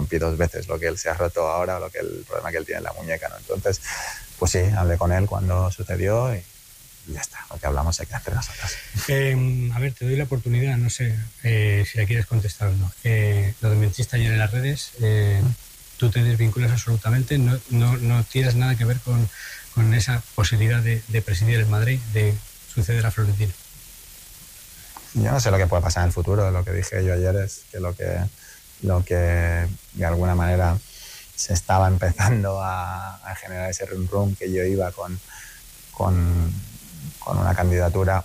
rompí 2 veces lo que él se ha roto ahora, o el problema que él tiene en la muñeca, ¿no? Entonces, pues sí, hablé con él cuando sucedió y ya está, lo que hablamos se queda entre nosotros. A ver, te doy la oportunidad, no sé si la quieres contestar o no. Lo de Manchester ayer en las redes, tú te desvinculas absolutamente, no tienes nada que ver con esa posibilidad de presidir el Madrid, de suceder a Florentino. Yo no sé lo que puede pasar en el futuro. Lo que dije yo ayer es que lo que de alguna manera se estaba empezando a generar ese rum que yo iba con una candidatura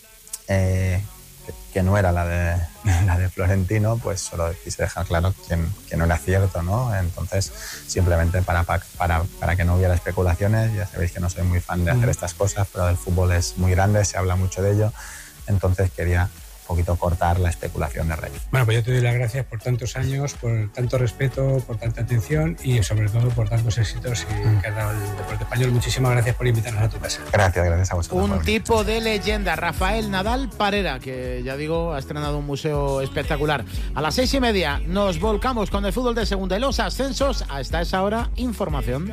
que no era la de Florentino, pues solo quise dejar claro que no era cierto, ¿no? Entonces, simplemente para que no hubiera especulaciones. Ya sabéis que no soy muy fan de hacer estas cosas, pero el fútbol es muy grande, se habla mucho de ello, entonces quería un poquito cortar la especulación de Rey. Bueno, pues yo te doy las gracias por tantos años, por tanto respeto, por tanta atención y sobre todo por tantos éxitos que ha dado el deporte español. Muchísimas gracias por invitarnos a tu casa. Gracias a vosotros. Un tipo de leyenda, Rafael Nadal Parera, que ya digo, ha estrenado un museo espectacular. A las 6:30 nos volcamos con el fútbol de segunda y los ascensos. Hasta esa hora, información.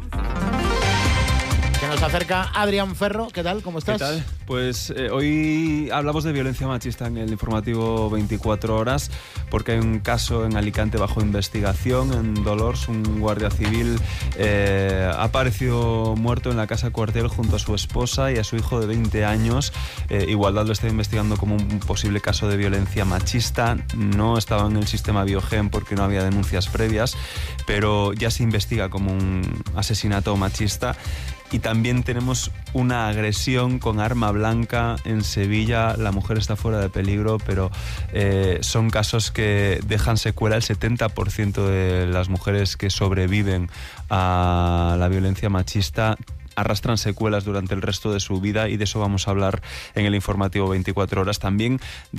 Que nos acerca Adrián Ferro. ¿Qué tal? ¿Cómo estás? ¿Qué tal? Pues hoy hablamos de violencia machista en el informativo 24 horas, porque hay un caso en Alicante bajo investigación. En Dolors, un guardia civil ha aparecido muerto en la casa cuartel junto a su esposa y a su hijo de 20 años. Igualdad lo está investigando como un posible caso de violencia machista. No estaba en el sistema Biogen porque no había denuncias previas, pero ya se investiga como un asesinato machista. Y también tenemos una agresión con arma blanca en Sevilla. La mujer está fuera de peligro, pero son casos que dejan secuela. El 70% de las mujeres que sobreviven a la violencia machista arrastran secuelas durante el resto de su vida, y de eso vamos a hablar en el informativo 24 horas. También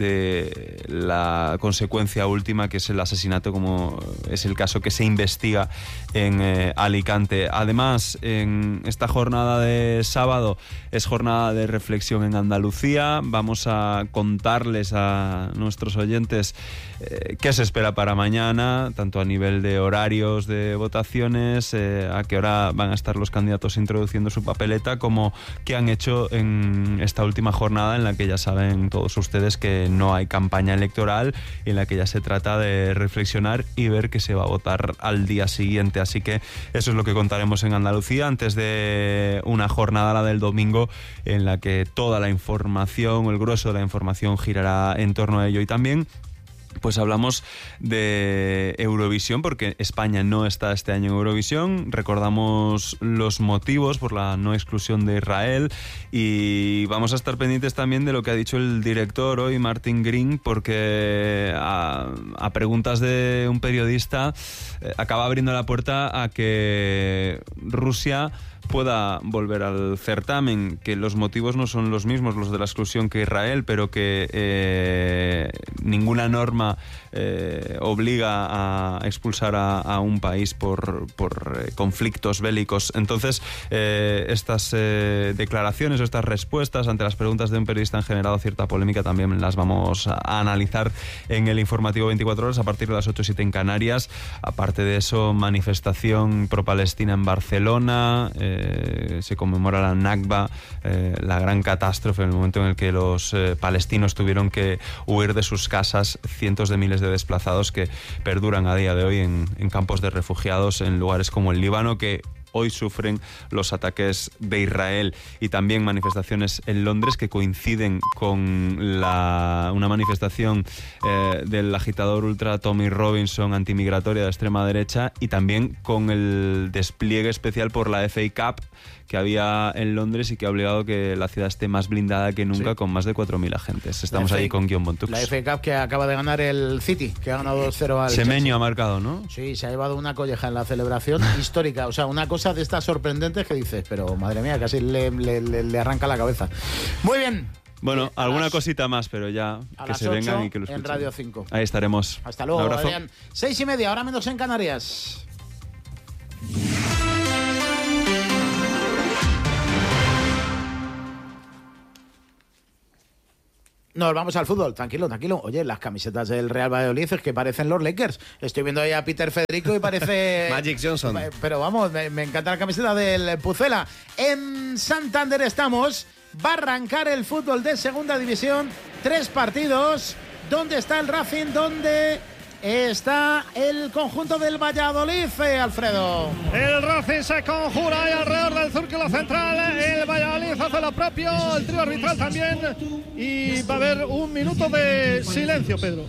de la consecuencia última, que es el asesinato, como es el caso que se investiga en Alicante. Además, en esta jornada de sábado es jornada de reflexión en Andalucía. Vamos a contarles a nuestros oyentes qué se espera para mañana, tanto a nivel de horarios de votaciones, a qué hora van a estar los candidatos introduciendo su papeleta, como qué han hecho en esta última jornada, en la que ya saben todos ustedes que no hay campaña electoral, y en la que ya se trata de reflexionar y ver qué se va a votar al día siguiente. Así que eso es lo que contaremos en Andalucía, antes de una jornada, la del domingo, en la que toda la información, el grueso de la información, girará en torno a ello. Y también pues hablamos de Eurovisión, porque España no está este año en Eurovisión. Recordamos los motivos por la no exclusión de Israel, y vamos a estar pendientes también de lo que ha dicho el director hoy, Martin Green, porque a preguntas de un periodista acaba abriendo la puerta a que Rusia pueda volver al certamen, que los motivos no son los mismos, los de la exclusión, que Israel, pero que ninguna norma obliga a expulsar a un país por conflictos bélicos. Entonces, estas declaraciones o estas respuestas ante las preguntas de un periodista han generado cierta polémica. También las vamos a analizar en el informativo 24 horas a partir de las 8:07 en Canarias. Aparte de eso, manifestación pro-palestina en Barcelona. Se conmemora la Nakba, la gran catástrofe, en el momento en el que los palestinos tuvieron que huir de sus casas, cientos de miles de desplazados que perduran a día de hoy en campos de refugiados en lugares como el Líbano, que hoy sufren los ataques de Israel. Y también manifestaciones en Londres que coinciden con una manifestación del agitador ultra Tommy Robinson, antimigratoria de extrema derecha, y también con el despliegue especial por la FA Cup que había en Londres y que ha obligado que la ciudad esté más blindada que nunca, con más de 4.000 agentes. Estamos ahí con Guion Bontux. La FA Cup que acaba de ganar el City, que ha ganado 2-0 al Semenyo Chelsea. ha marcado, ¿no? Sí, se ha llevado una colleja en la celebración histórica. O sea, una cosa de estas sorprendentes que dices, pero madre mía, casi le arranca la cabeza. Muy bien. Bueno, alguna cosita más, pero ya que se vengan y que lo escuchen. En Radio 5. Ahí estaremos. Hasta luego, un abrazo. Adrián. 6:30, ahora menos en Canarias. Nos vamos al fútbol, tranquilo. Oye, las camisetas del Real Valladolid es que parecen los Lakers. Estoy viendo ahí a Peter Federico y parece... Magic Johnson. Pero vamos, me encanta la camiseta del Pucela. En Santander estamos. Va a arrancar el fútbol de segunda división. 3 partidos. ¿Dónde está el Racing? ¿Dónde está el conjunto del Valladolid, Alfredo? El Racing se conjura ahí alrededor del círculo central. El Valladolid hace lo propio. El trío arbitral también. Y va a haber un minuto de silencio, Pedro.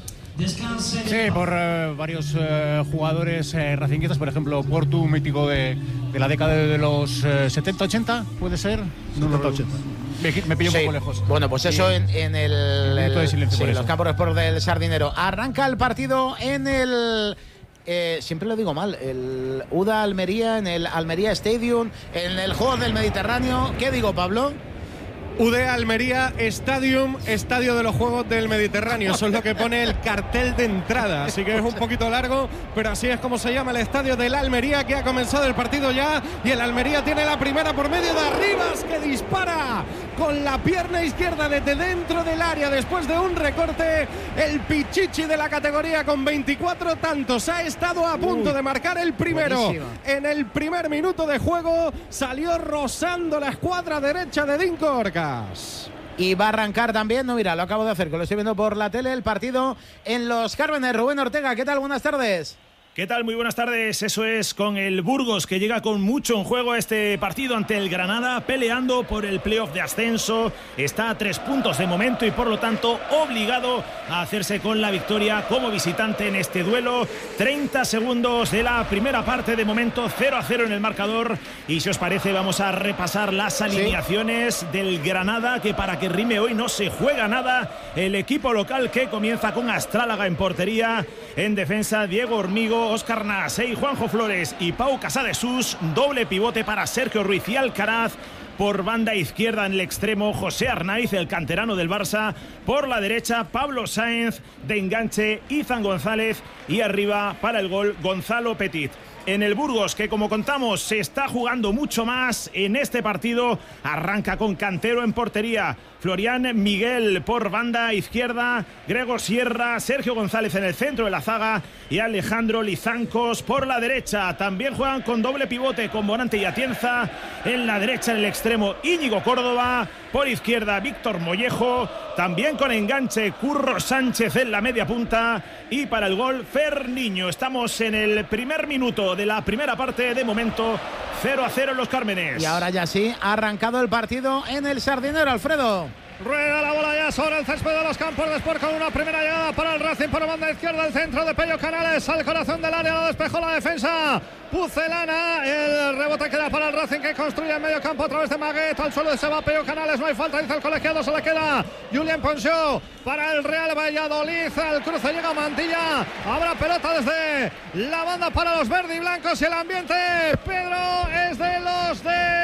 Sí, por varios jugadores racinguistas, por ejemplo, Portu, mítico de la década de los 70-80, ¿puede ser? 70-80. Me pillo un poco lejos. Bueno, pues eso en el de silencio por eso. los campos de sport del Sardinero. Arranca el partido en el... siempre lo digo mal, el UDA Almería, en el Almería Stadium, en el Juego del Mediterráneo. ¿Qué digo, Pablo? UDE Almería Stadium, estadio de los Juegos del Mediterráneo. Eso es lo que pone el cartel de entrada. Así que es un poquito largo, pero así es como se llama el estadio del Almería, que ha comenzado el partido ya. Y el Almería tiene la primera por medio de Arribas, que dispara con la pierna izquierda desde dentro del área después de un recorte. El Pichichi de la categoría con 24 tantos ha estado a punto de marcar el primero. Buenísima. En el primer minuto de juego salió rozando la escuadra derecha de Dinko Orcas. Y va a arrancar también, no, mira, lo acabo de hacer, que lo estoy viendo por la tele, el partido en Los Cármenes. Rubén Ortega, ¿qué tal? Buenas tardes. ¿Qué tal? Muy buenas tardes. Eso es, con el Burgos, que llega con mucho en juego a este partido ante el Granada, peleando por el playoff de ascenso. Está a 3 puntos de momento y por lo tanto obligado a hacerse con la victoria como visitante en este duelo. 30 segundos de la primera parte, de momento 0-0 en el marcador. Y si os parece, vamos a repasar las alineaciones del Granada, que para que rime hoy no se juega nada. El equipo local, que comienza con Astrálaga en portería. En defensa, Diego Hormigo, Óscar Nasey, Juanjo Flores y Pau Casadesús. Doble pivote para Sergio Ruiz y Alcaraz. Por banda izquierda en el extremo, José Arnaiz, el canterano del Barça. Por la derecha, Pablo Sáenz. De enganche, Izan González. Y arriba, para el gol, Gonzalo Petit. En el Burgos, que como contamos se está jugando mucho más en este partido, arranca con Cantero en portería, Florian Miguel por banda izquierda, Grego Sierra, Sergio González en el centro de la zaga y Alejandro Lizancos por la derecha. También juegan con doble pivote con Bonante y Atienza. En la derecha, en el extremo, Íñigo Córdoba. Por izquierda, Víctor Mollejo. También con enganche, Curro Sánchez en la media punta. Y para el gol, Ferniño. Estamos en el primer minuto de la primera parte, de momento 0-0 en Los Cármenes. Y ahora ya sí, ha arrancado el partido en el Sardinero, Alfredo. Rueda la bola ya sobre el césped de los campos de Sport, con una primera llegada para el Racing por banda izquierda, el centro de Pello Canales al corazón del área, lo despejó la defensa pucelana. El rebote queda para el Racing, que construye en medio campo a través de Maguet. Al suelo se va Pello Canales, no hay falta, dice el colegiado, se le queda Julián Ponceau para el Real Valladolid. Al cruce llega Mantilla, habrá pelota desde la banda para los verde y blancos, y el ambiente, Pedro, es de los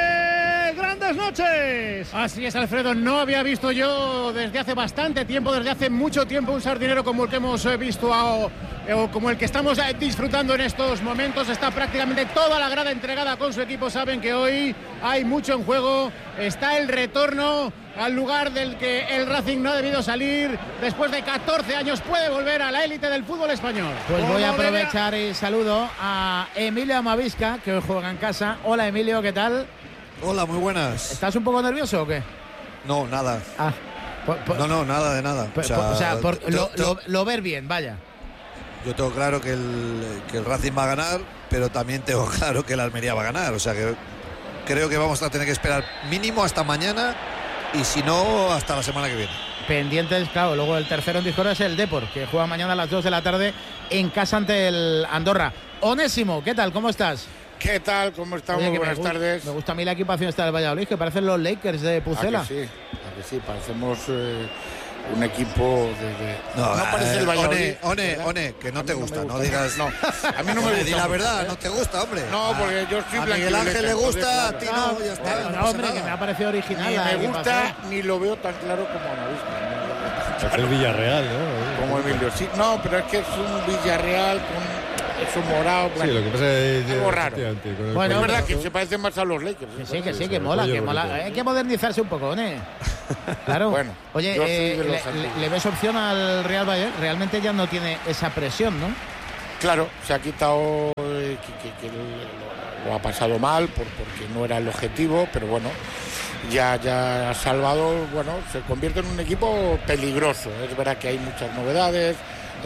de grandes noches. Así es, Alfredo, no había visto yo desde hace bastante tiempo, desde hace mucho tiempo, un Sardinero como el que hemos visto o como el que estamos disfrutando en estos momentos. Está prácticamente toda la grada entregada con su equipo. Saben que hoy hay mucho en juego. Está el retorno al lugar del que el Racing no ha debido salir. Después de 14 años puede volver a la élite del fútbol español. Pues voy a aprovechar y saludo a Emilio Amavisca, que hoy juega en casa. Hola, Emilio, ¿qué tal? Hola, muy buenas. ¿Estás un poco nervioso o qué? No, nada. Ah, No, nada de nada. Lo ver bien, vaya. Yo tengo claro que el Racing va a ganar, pero también tengo claro que el Almería va a ganar. O sea que creo que vamos a tener que esperar mínimo hasta mañana, y si no, hasta la semana que viene. Pendientes, claro. Luego el tercero en discordia es el Depor, que juega mañana a las 2 de la tarde en casa ante el Andorra. Onésimo, ¿qué tal? ¿Cómo estás? ¿Qué tal? ¿Cómo estamos? Oye, buenas tardes. Me gusta a mí la equipación esta del Valladolid, que parecen los Lakers de Pucela. ¿A que sí, parecemos un equipo de... No, parece el Valladolid. One, que no te gusta, no digas... No, a mí no me gusta. Di la verdad, no te gusta, hombre. No, porque yo soy a Miguel Ángel le gusta, a ti no, ya está. Bueno, no, hombre, que me ha parecido original. Ni me gusta, ni lo veo tan claro como Amavisca. Es el Villarreal, ¿no? Como Emilio, sí. No, pero es que es un Villarreal con... Es un morado. Sí, lo que pasa es algo raro. Bueno, es verdad que se parece más a los Lakers. Que sí, que mola. Hay que modernizarse un poco, ¿eh? Claro. Bueno, oye, ¿le ves opción al Real Valladolid? Realmente ya no tiene esa presión, ¿no? Claro, se ha quitado que lo ha pasado mal porque no era el objetivo, pero bueno, ya ha salvado, bueno, se convierte en un equipo peligroso. Es verdad que hay muchas novedades,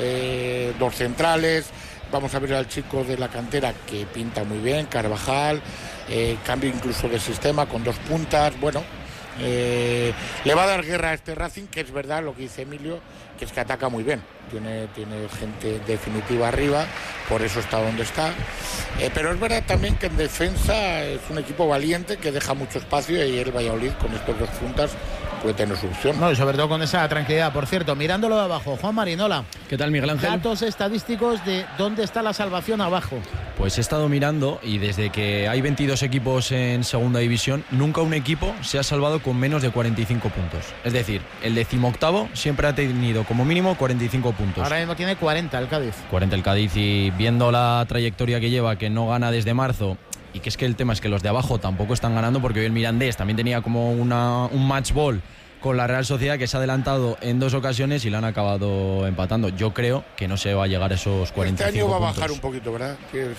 2 centrales, vamos a ver al chico de la cantera que pinta muy bien, Carvajal, cambio incluso de sistema con 2 puntas, bueno, le va a dar guerra a este Racing, que es verdad lo que dice Emilio, que es que ataca muy bien, tiene gente definitiva arriba, por eso está donde está, pero es verdad también que en defensa es un equipo valiente que deja mucho espacio y el Valladolid con estos 2 puntas puede tener su opción. No, y sobre todo con esa tranquilidad. Por cierto, mirándolo de abajo, Juan Marinola. ¿Qué tal, Miguel Ángel? Datos estadísticos de dónde está la salvación abajo. Pues he estado mirando y desde que hay 22 equipos en segunda división, nunca un equipo se ha salvado con menos de 45 puntos. Es decir, el 18º siempre ha tenido como mínimo 45 puntos. Ahora mismo tiene 40 el Cádiz. 40 el Cádiz, y viendo la trayectoria que lleva, que no gana desde marzo, y que es que el tema es que los de abajo tampoco están ganando, porque hoy el Mirandés también tenía como un match ball con la Real Sociedad, que se ha adelantado en 2 ocasiones y la han acabado empatando. Yo creo que no se va a llegar a esos 45 puntos. Este año va a bajar un poquito, ¿verdad?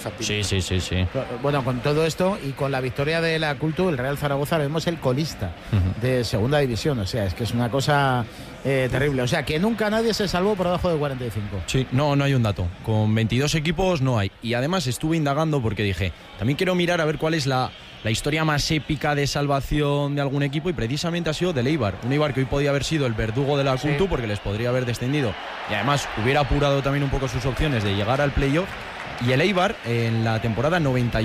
Sí. Bueno, con todo esto y con la victoria de la Cultu, el Real Zaragoza vemos el colista de segunda división. O sea, es que es una cosa terrible. O sea, que nunca nadie se salvó por debajo de 45. Sí, no hay un dato. Con 22 equipos no hay. Y además estuve indagando porque dije, también quiero mirar a ver cuál es la historia más épica de salvación de algún equipo, y precisamente ha sido del Eibar. Un Eibar que hoy podía haber sido el verdugo de la Cultu, porque les podría haber descendido y además hubiera apurado también un poco sus opciones de llegar al playoff. Y el Eibar en la temporada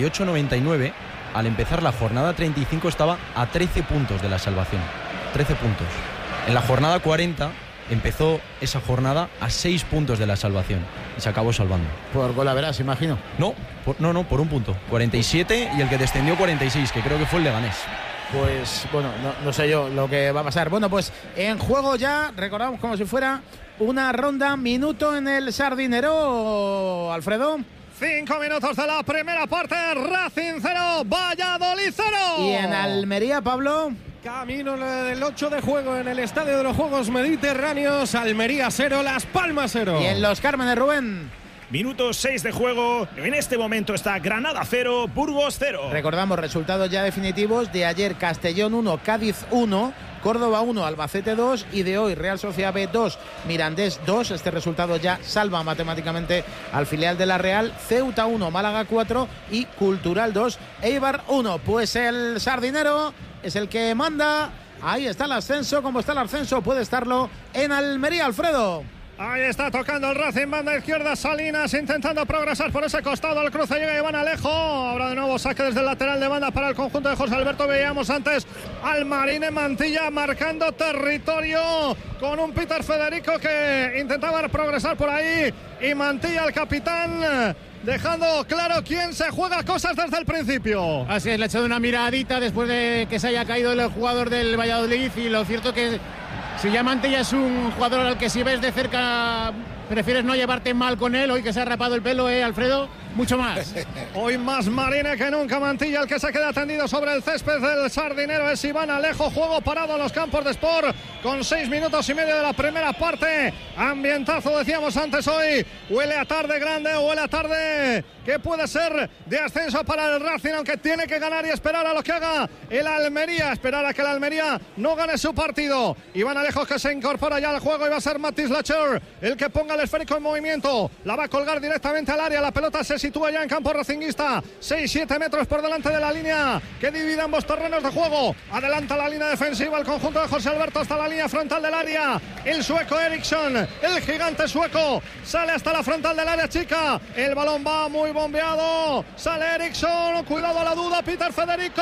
98-99, al empezar la jornada 35, estaba a 13 puntos de la salvación. 13 puntos. En la jornada 40 empezó esa jornada a 6 puntos de la salvación y se acabó salvando. Por golaveras, imagino. No, por un punto. 47 y el que descendió 46, que creo que fue el Leganés. Pues bueno, no sé yo lo que va a pasar. Bueno, pues en juego ya, recordamos como si fuera una ronda, minuto en el Sardinero, Alfredo. 5 minutos de la primera parte, Racing 0, Valladolid 0. Y en Almería, Pablo. Camino del 8 de juego en el Estadio de los Juegos Mediterráneos, Almería 0, Las Palmas 0. Y en Los Cármenes, Rubén. Minuto 6 de juego. En este momento está Granada 0, Burgos 0. Recordamos resultados ya definitivos de ayer: Castellón 1, Cádiz 1, Córdoba 1, Albacete 2, y de hoy Real Sociedad B 2, Mirandés 2. Este resultado ya salva matemáticamente al filial de la Real. Ceuta 1, Málaga 4 y Cultural 2, Eibar 1. Pues el Sardinero es el que manda. Ahí está el ascenso. Como está el ascenso, puede estarlo en Almería, Alfredo. Ahí está tocando el Racing, banda izquierda, Salinas intentando progresar por ese costado, al cruce llega Iván Alejo, ahora de nuevo saque desde el lateral de banda para el conjunto de José Alberto. Veíamos antes al Marine Mantilla marcando territorio con un Peter Federico que intentaba progresar por ahí, y Mantilla, el capitán, dejando claro quién se juega cosas desde el principio. Así es, le ha echado una miradita después de que se haya caído el jugador del Valladolid, y lo cierto que si ya Mantilla es un jugador al que si ves de cerca prefieres no llevarte mal con él. Hoy que se ha rapado el pelo, Alfredo, mucho más. Hoy más Marine que nunca Mantilla. El que se queda tendido sobre el césped del Sardinero es Iván Alejo. Juego parado en los campos de Sport con 6 minutos y medio de la primera parte. Ambientazo, decíamos antes hoy. Huele a tarde grande, huele a tarde que puede ser de ascenso para el Racing, aunque tiene que ganar y esperar a lo que haga el Almería. Esperar a que el Almería no gane su partido. Iván Alejo que se incorpora ya al juego, y va a ser Matis Lacher el que ponga el esférico en movimiento. La va a colgar directamente al área. La pelota se sitúa ya en campo racinguista, 6-7 metros por delante de la línea que divide ambos terrenos de juego. Adelanta la línea defensiva el conjunto de José Alberto hasta la línea frontal del área. El sueco Eriksson, el gigante sueco, sale hasta la frontal del área chica. El balón va muy bombeado. Sale Eriksson, cuidado a la duda. Peter Federico,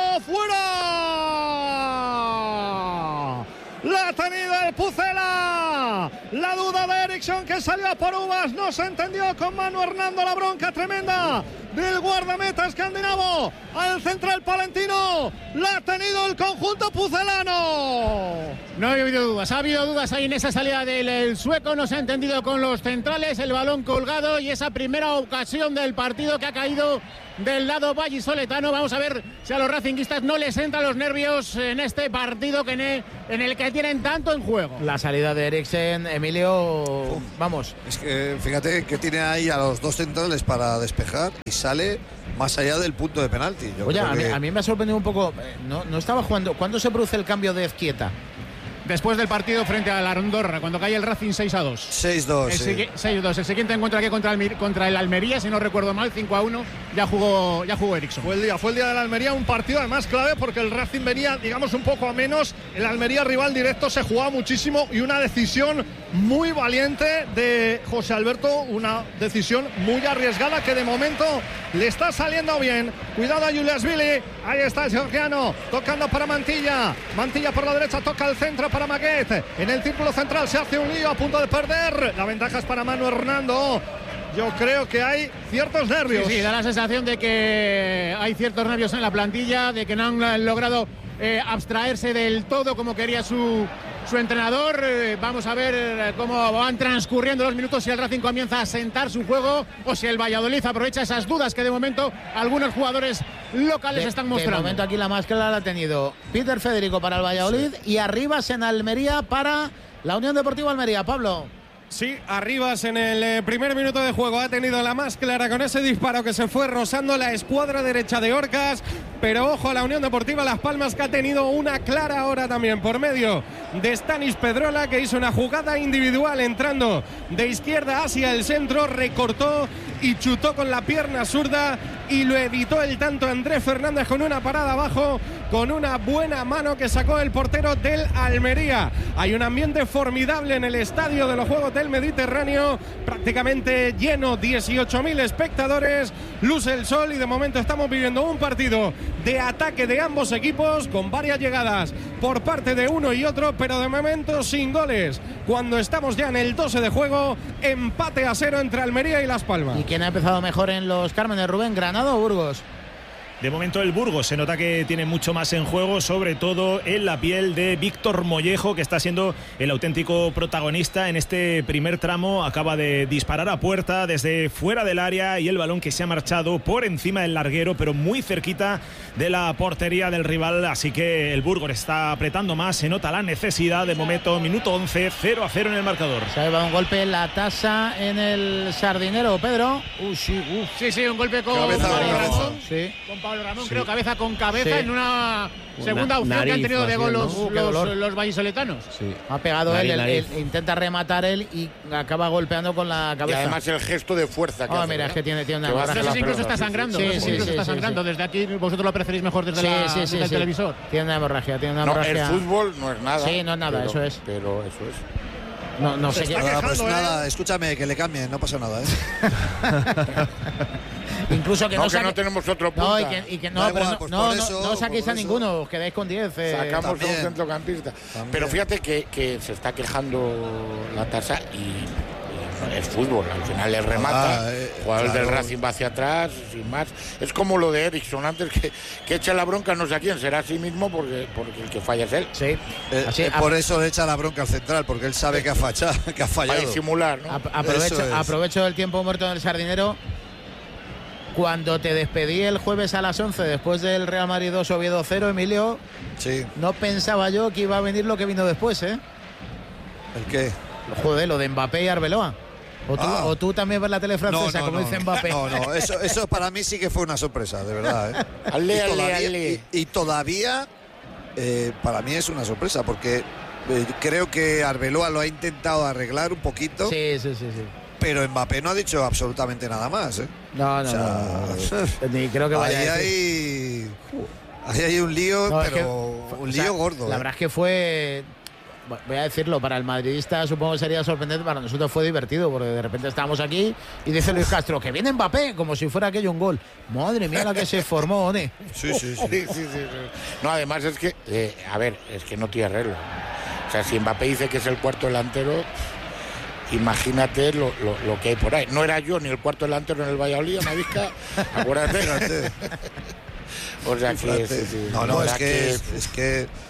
fuera. La ha tenido el Pucela. La duda de Eriksson, que salió a por uvas, no se entendió con Manu Hernando. La bronca tremenda del guardameta escandinavo al central palentino. La ha tenido el conjunto pucelano. No ha habido dudas. Ha habido dudas ahí en esa salida del sueco. No se ha entendido con los centrales. El balón colgado y esa primera ocasión del partido que ha caído del lado vallisoletano. Vamos a ver si a los racinguistas no les entran los nervios en este partido en el que tienen tanto en juego. La salida de Eriksen, Emilio, vamos. Es que fíjate que tiene ahí a los dos centrales para despejar y sale más allá del punto de penalti. Oye, a mí me ha sorprendido un poco. No estaba jugando. ¿Cuándo se produce el cambio de Ezquieta? Después del partido frente a la Andorra, cuando cae el Racing 6-2. 6-2. 6-2. El siguiente encuentro aquí contra el Almería, si no recuerdo mal, 5-1. Ya jugó Eriksen. Fue el día de la Almería, un partido además clave porque el Racing venía, digamos, un poco a menos. El Almería, rival directo, se jugaba muchísimo y una decisión muy valiente de José Alberto, una decisión muy arriesgada que de momento le está saliendo bien. Cuidado a Juliashvili. Ahí está el georgiano, tocando para Mantilla. Mantilla por la derecha, toca el centro para Maguet. En el círculo central se hace un lío, a punto de perder. La ventaja es para Manu Hernando. Yo creo que hay ciertos nervios. Sí, da la sensación de que hay ciertos nervios en la plantilla, de que no han logrado abstraerse del todo como quería su entrenador. Vamos a ver cómo van transcurriendo los minutos, si el Racing comienza a sentar su juego o si el Valladolid aprovecha esas dudas que de momento algunos jugadores locales están mostrando. De momento aquí la más clara la ha tenido Peter Federico para el Valladolid y Arribas en Almería para la Unión Deportiva Almería. Pablo. Sí, Arribas en el primer minuto de juego ha tenido la más clara con ese disparo que se fue rozando la escuadra derecha de Orcas, pero ojo a la Unión Deportiva Las Palmas, que ha tenido una clara ahora también por medio de Stanis Pedrola, que hizo una jugada individual entrando de izquierda hacia el centro, recortó y chutó con la pierna zurda y lo evitó el tanto Andrés Fernández con una parada abajo, con una buena mano que sacó el portero del Almería. Hay un ambiente formidable en el estadio de los Juegos del Mediterráneo, prácticamente lleno, 18.000 espectadores, luce el sol y de momento estamos viviendo un partido de ataque de ambos equipos con varias llegadas por parte de uno y otro, pero de momento sin goles. Cuando estamos ya en el 12 de juego, empate a 0 entre Almería y Las Palmas. ¿Y quién ha empezado mejor en los Cármenes, Rubén? ¿Granada o Burgos? De momento el Burgos se nota que tiene mucho más en juego, sobre todo en la piel de Víctor Mollejo, que está siendo el auténtico protagonista en este primer tramo. Acaba de disparar a puerta desde fuera del área y el balón que se ha marchado por encima del larguero, pero muy cerquita de la portería del rival. Así que el Burgos está apretando más, se nota la necesidad. De momento, minuto 11, 0-0 en el marcador. Se ha llevado un golpe en la tasa en el Sardinero, Pedro. Sí, un golpe con Pablo Ramón. Sí. Con Pablo Ramón, creo, cabeza con cabeza, en una segunda opción que han tenido de gol los vallisoletanos. Sí. Ha pegado él, intenta rematar él y acaba golpeando con la cabeza. Y además el gesto de fuerza que hace, mira, es que tiene una hemorragia. No sé si incluso está sangrando. Está sangrando. Desde aquí vosotros lo preferís mejor desde el televisor. Tiene una hemorragia, el fútbol no es nada. Sí, no es nada, eso es. Pero eso es. No sé qué. Pues nada, escúchame, que le cambien, no pasa nada, Incluso que no tenemos otro punta. No saquéis a ninguno, os quedáis con 10. Sacamos a un centrocampista. También. Pero fíjate que se está quejando la tasa y el fútbol, al final le remata, jugador del Racing va hacia atrás, sin más. Es como lo de Eriksen antes, que echa la bronca no sé a quién, será a sí mismo porque el que falla es él. Sí. Por eso le echa la bronca al central, porque él sabe que ha fallado. Para disimular, ¿no? Aprovecho el tiempo muerto en el Sardinero. Cuando te despedí el jueves a las 11 después del Real Madrid 2 Oviedo 0, Emilio, no pensaba yo que iba a venir lo que vino después, ¿eh? ¿El qué? Joder, lo de Mbappé y Arbeloa. O tú también ves la tele francesa, como dice Mbappé. No, eso para mí sí que fue una sorpresa, de verdad, ¿eh? Y todavía para mí es una sorpresa, porque creo que Arbeloa lo ha intentado arreglar un poquito. Sí. Pero Mbappé no ha dicho absolutamente nada más, ¿eh? No. Ni creo que vaya ahí hay un lío, un lío gordo. La verdad es que fue, voy a decirlo, para el madridista supongo que sería sorprendente, para nosotros fue divertido, porque de repente estábamos aquí y dice Luis Castro que viene Mbappé, como si fuera aquello un gol. Madre mía la que se formó, ¿eh? Sí. No, además es que, es que no tiene arreglo. O sea, si Mbappé dice que es el cuarto delantero, imagínate lo que hay por ahí. No era yo ni el cuarto delantero en el Valladolid, Mavisca, acuérdate. O sea que es que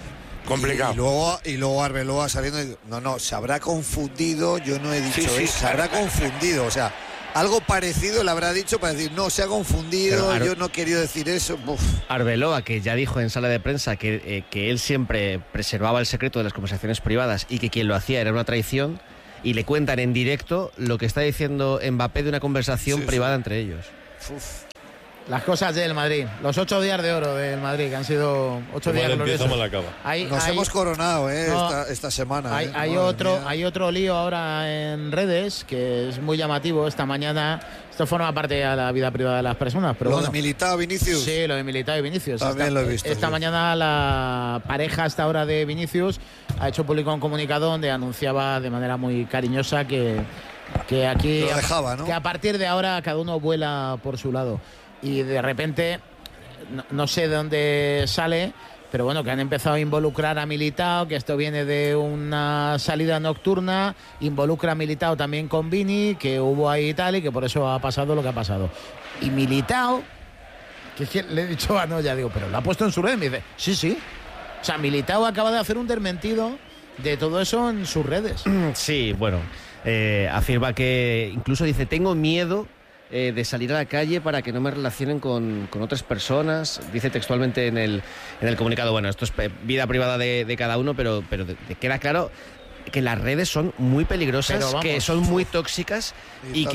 complicado. Y luego Arbeloa saliendo y no, se habrá confundido, yo no he dicho Sí, eso, se habrá confundido, o sea, algo parecido le habrá dicho para decir, no, se ha confundido, yo no he querido decir eso. Uf. Arbeloa, que ya dijo en sala de prensa que él siempre preservaba el secreto de las conversaciones privadas y que quien lo hacía era una traición, y le cuentan en directo lo que está diciendo Mbappé de una conversación privada entre ellos. Uf. Las cosas del Madrid, los 8 días de oro del Madrid, que han sido 8 días gloriosos. Nos hemos coronado esta semana. Hay otro lío ahora en redes que es muy llamativo esta mañana. Esto forma parte de la vida privada de las personas. Pero de Militao, Vinicius. Sí, lo de Militao y Vinicius. También lo he visto. Esta mañana la pareja hasta ahora de Vinicius ha hecho público un comunicado donde anunciaba de manera muy cariñosa que aquí lo dejaba, ¿no? Que a partir de ahora cada uno vuela por su lado. Y de repente, no sé de dónde sale, pero bueno, que han empezado a involucrar a Militao, que esto viene de una salida nocturna, involucra a Militao también con Vini, que hubo ahí y tal, y que por eso ha pasado lo que ha pasado. Y Militao, que le he dicho a Noya, digo, pero lo ha puesto en su red, me dice, sí. O sea, Militao acaba de hacer un desmentido de todo eso en sus redes. Sí, bueno, afirma que incluso dice, tengo miedo de salir a la calle para que no me relacionen con otras personas. Dice textualmente en el comunicado, bueno, esto es vida privada de cada uno, pero queda claro que las redes son muy peligrosas, que son muy tóxicas y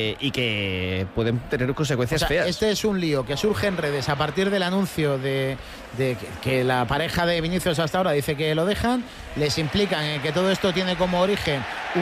que pueden tener consecuencias feas. Este es un lío que surge en redes a partir del anuncio de que la pareja de Vinicius hasta ahora dice que lo dejan, les implican en que todo esto tiene como origen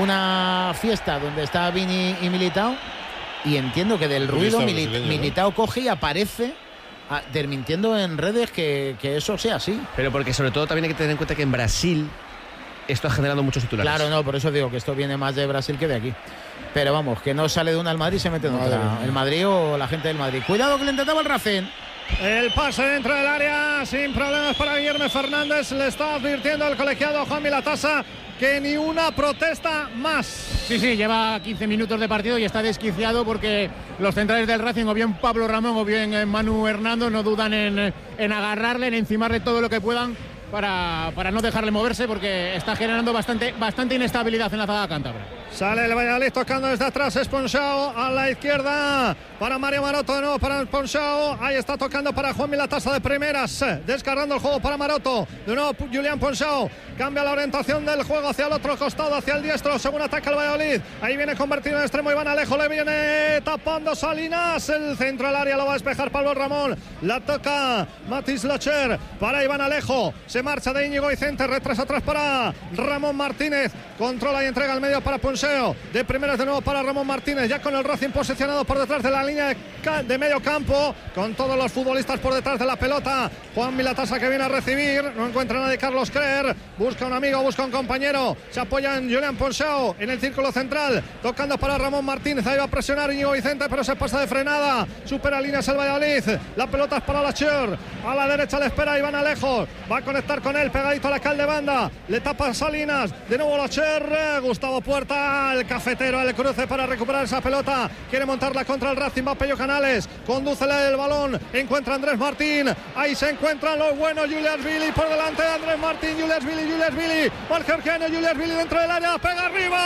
una fiesta donde está Vini y Militao. Y entiendo que del ruido Militao coge y aparece desmintiendo en redes que eso sea así. Pero porque sobre todo también hay que tener en cuenta que en Brasil esto ha generado muchos titulares. Claro, no, por eso digo que esto viene más de Brasil que de aquí. Pero vamos, que no sale de una al Madrid, se mete en otra. El Madrid o la gente del Madrid. Cuidado que le intentaba el Racing. El pase dentro del área sin problemas para Guillermo Fernández. Le está advirtiendo el colegiado Juan Milatasa que ni una protesta más. Sí, lleva 15 minutos de partido y está desquiciado porque los centrales del Racing, o bien Pablo Ramón o bien Manu Hernando, no dudan en agarrarle, en encimarle todo lo que puedan para no dejarle moverse, porque está generando bastante inestabilidad en la zaga cántabra. Sale el Valladolid tocando desde atrás, Esponchao a la izquierda para Mario Maroto, de nuevo para Esponchao, ahí está tocando para Juan Milatasa de primeras, descargando el juego para Maroto, de nuevo Julián Ponchao, cambia la orientación del juego hacia el otro costado, hacia el diestro, según ataca el Valladolid, ahí viene convertido en extremo Iván Alejo, le viene tapando Salinas, el centro del área lo va a despejar Pablo Ramón, la toca Matis Locher para Iván Alejo, se marcha de Íñigo Vicente, retrasa atrás para Ramón Martínez, controla y entrega al medio para Ponchao, de primeras de nuevo para Ramón Martínez, ya con el Racing posicionado por detrás de la línea de medio campo, con todos los futbolistas por detrás de la pelota. Juan Milatasa que viene a recibir, no encuentra a nadie Carlos Creer, busca un amigo, busca un compañero, se apoya en Julián Ponchao en el círculo central, tocando para Ramón Martínez, ahí va a presionar Íñigo Vicente, pero se pasa de frenada, supera líneas el Valladolid, la pelota es para Lacher, a la derecha le espera Iván Alejo, va a conectar con él, pegadito a la cal de banda, le tapa Salinas, de nuevo Lacher, Gustavo Puerta, el cafetero, el cruce para recuperar esa pelota, quiere montarla contra el Racing, va Pello Canales, condúcele el balón, encuentra a Andrés Martín, ahí se encuentran los buenos, Julias Billy por delante de Andrés Martín, Julias Billy, el georgiano, Julias Billy dentro del área, pega arriba,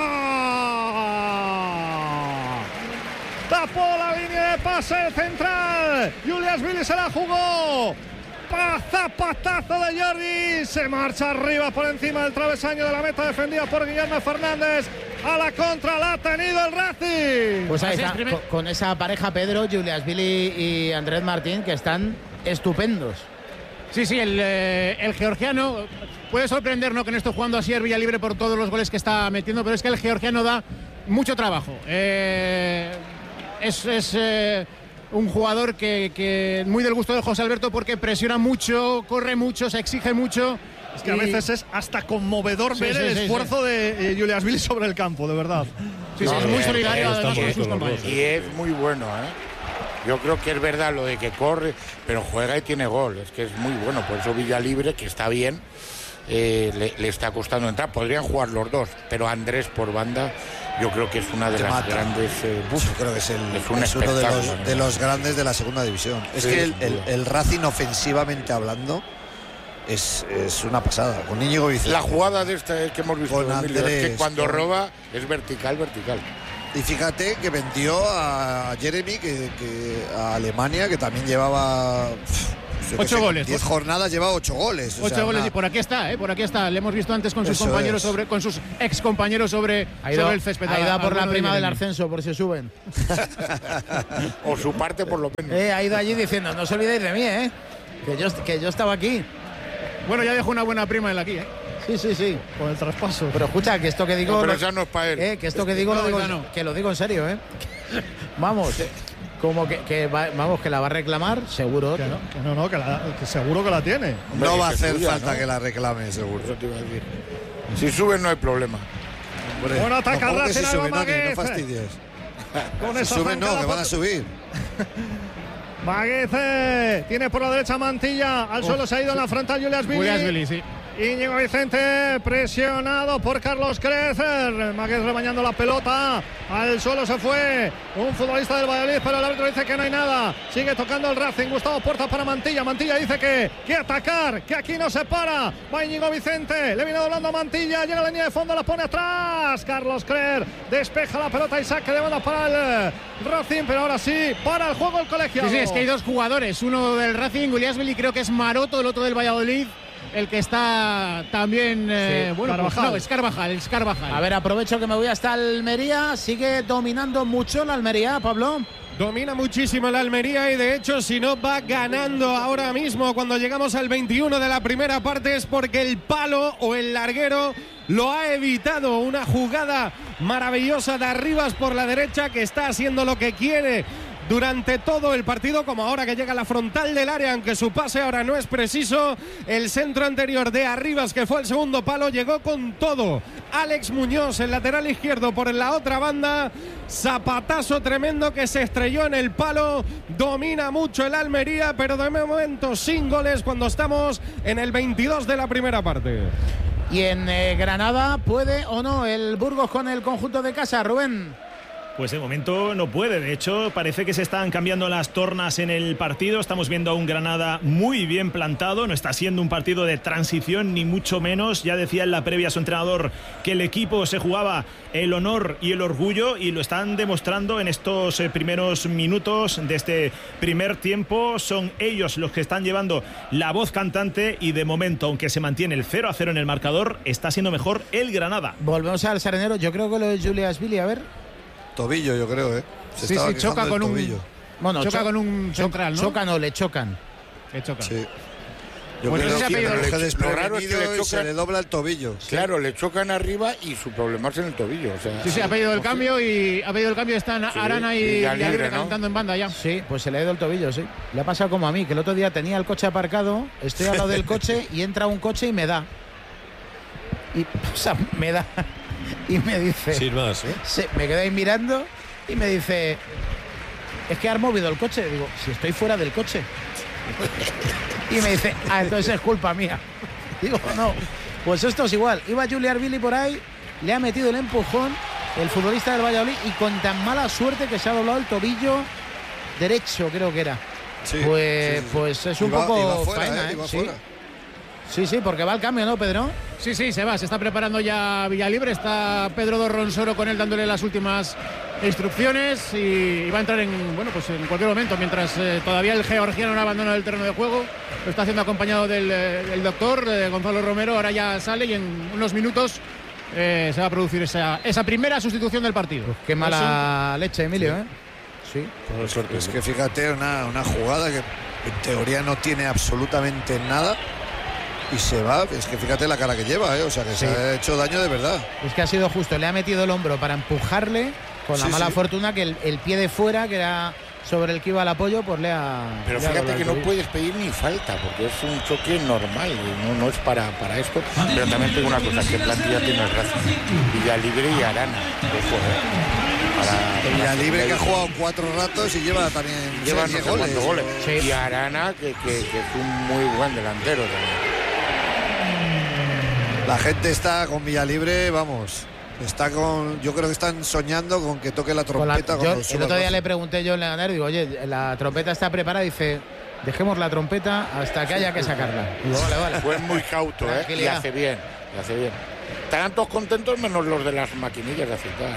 tapó la línea de pase central, Julias Billy se la jugó, zapatazo de Jordi, se marcha arriba por encima del travesaño de la meta defendida por Guillermo Fernández, a la contra la ha tenido el Racing. Pues ahí está, con esa pareja Pedro, Julias Billy y Andrés Martín, que están estupendos. Sí, el georgiano puede sorprendernos que no esté jugando así el Villalibre por todos los goles que está metiendo, pero es que el georgiano da mucho trabajo. Un jugador que muy del gusto de José Alberto, porque presiona mucho, corre mucho, se exige mucho. Es que a veces es hasta conmovedor ver el esfuerzo de Julias Billy sobre el campo, de verdad. Es muy solidario además con sus compañeros. Y es muy bueno, Yo creo que es verdad lo de que corre, pero juega y tiene gol. Es que es muy bueno, por eso Villalibre, que está bien, le está costando entrar. Podrían jugar los dos, pero Andrés por banda, yo creo que es una de las grandes. Yo creo que es uno de los grandes de la segunda división. Es que el Racing, ofensivamente hablando, es una pasada. Con Íñigo Vicente. La jugada de esta que hemos visto con en Emilio, Andrés, es que cuando con... roba es vertical. Y fíjate que vendió a Jeremy, que a Alemania, que también llevaba 8 goles. 10 jornadas, lleva 8 goles. 8 goles, y por aquí está, Le hemos visto antes con sus compañeros con sus ex compañeros sobre el césped. Ha ido por la prima del ascenso, por si suben. O su parte, por lo menos. Ha ido allí diciendo, no os olvidéis de mí, que yo estaba aquí. Bueno, ya dejó una buena prima él aquí, Sí. Con el traspaso. Pero escucha, que esto que digo... No, pero ya no es para él. Que esto que digo, que lo digo en serio, Vamos, como vamos, que la va a reclamar, seguro. Que seguro que la tiene. Hombre, no va a hacer falta que la reclame, seguro. Eso te iba a decir. Si suben no hay problema. Hombre, bueno, ataca Racing, si suben, no fastidies. Con si suben no, que van a subir. Magueze tiene por la derecha Mantilla, al suelo se ha ido en la frontal Julias Billy, sí. Íñigo Vicente presionado por Carlos Crecer. Maguez rebañando la pelota. Al suelo se fue un futbolista del Valladolid, pero el árbitro dice que no hay nada. Sigue tocando el Racing. Gustavo Puerta para Mantilla. Mantilla dice que atacar, que aquí no se para. Va Íñigo Vicente. Le viene doblando a Mantilla. Llega a la línea de fondo, la pone atrás. Carlos Crecer despeja la pelota y saque de banda para el Racing, pero ahora sí, para el juego el colegiado. Sí, es que hay dos jugadores. Uno del Racing, Guliasvili, creo que es Maroto, el otro del Valladolid. El que está también, Carvajal. Es Carvajal. A ver, aprovecho que me voy hasta Almería. Sigue dominando mucho la Almería, Pablo. Domina muchísimo la Almería y de hecho si no va ganando ahora mismo cuando llegamos al 21 de la primera parte es porque el palo o el larguero lo ha evitado. Una jugada maravillosa de Arribas por la derecha que está haciendo lo que quiere durante todo el partido, como ahora que llega a la frontal del área, aunque su pase ahora no es preciso. El centro anterior de Arribas, que fue el segundo palo, llegó con todo. Alex Muñoz, el lateral izquierdo, por la otra banda. Zapatazo tremendo que se estrelló en el palo. Domina mucho el Almería, pero de momento sin goles cuando estamos en el 22 de la primera parte. Y en Granada, ¿puede o no el Burgos con el conjunto de casa, Rubén? Pues de momento no puede. De hecho, parece que se están cambiando las tornas en el partido. Estamos viendo a un Granada muy bien plantado. No está siendo un partido de transición, ni mucho menos. Ya decía en la previa su entrenador que el equipo se jugaba el honor y el orgullo, y lo están demostrando en estos primeros minutos de este primer tiempo. Son ellos los que están llevando la voz cantante, y de momento, aunque se mantiene el 0-0 en el marcador, está siendo mejor el Granada. Volvemos al Sarenero. Yo creo que lo de Julias Billy, a ver... Tobillo, yo creo, Sí, choca con tobillo. Choca con un central, ¿no? Chocan o le chocan. Sí. Yo creo que lo raro es que le chocan, se le dobla el tobillo. Claro, le chocan arriba y su problema es en el tobillo. O sea, sí, ha pedido el cambio están Arana y Libre calentando en banda ya. Sí, pues se le ha ido el tobillo, sí. Le ha pasado como a mí, que el otro día tenía el coche aparcado, estoy al lado del coche y entra un coche y me da. Me da. Y me dice... Sin más, me quedé ahí mirando y me dice... Es que has movido el coche. Digo, si estoy fuera del coche. Y me dice, entonces es culpa mía. Digo, no, pues esto es igual. Iba Julian Billy por ahí, le ha metido el empujón el futbolista del Valladolid, y con tan mala suerte que se ha doblado el tobillo derecho, creo que era. Sí, pues es un poco faena, Sí, porque va al cambio, ¿no, Pedro? Sí, se va, se está preparando ya Villalibre, está Pedro Dorronsoro con él dándole las últimas instrucciones, y va a entrar en cualquier momento, mientras todavía el georgiano no abandona el terreno de juego. Lo está haciendo acompañado del doctor Gonzalo Romero. Ahora ya sale y en unos minutos se va a producir esa primera sustitución del partido. Pues qué mala leche, Emilio, Sí. Es que fíjate, una jugada que en teoría no tiene absolutamente nada. Y se va, es que fíjate la cara que lleva, o sea que se ha hecho daño de verdad. Es que ha sido justo, le ha metido el hombro para empujarle, con la mala fortuna que el pie de fuera, que era sobre el que iba al apoyo, pues le ha... Pero fíjate que no puedes pedir ni falta, porque es un choque normal, no es para esto. Pero también tengo una cosa, que plantilla tiene el Racing, Villalibre y Arana. Villalibre, que ha jugado 4 ratos y lleva también 6 goles. Sí. Y Arana, que es un muy buen delantero también. La gente está con Villalibre, vamos. Yo creo que están soñando con que toque la trompeta. El otro día le pregunté yo en Leganés, digo, oye, la trompeta está preparada, dice, dejemos la trompeta hasta que haya que sacarla. Digo, vale. Fue muy cauto, y hace bien. Estarán todos contentos menos los de las maquinillas de afeitar,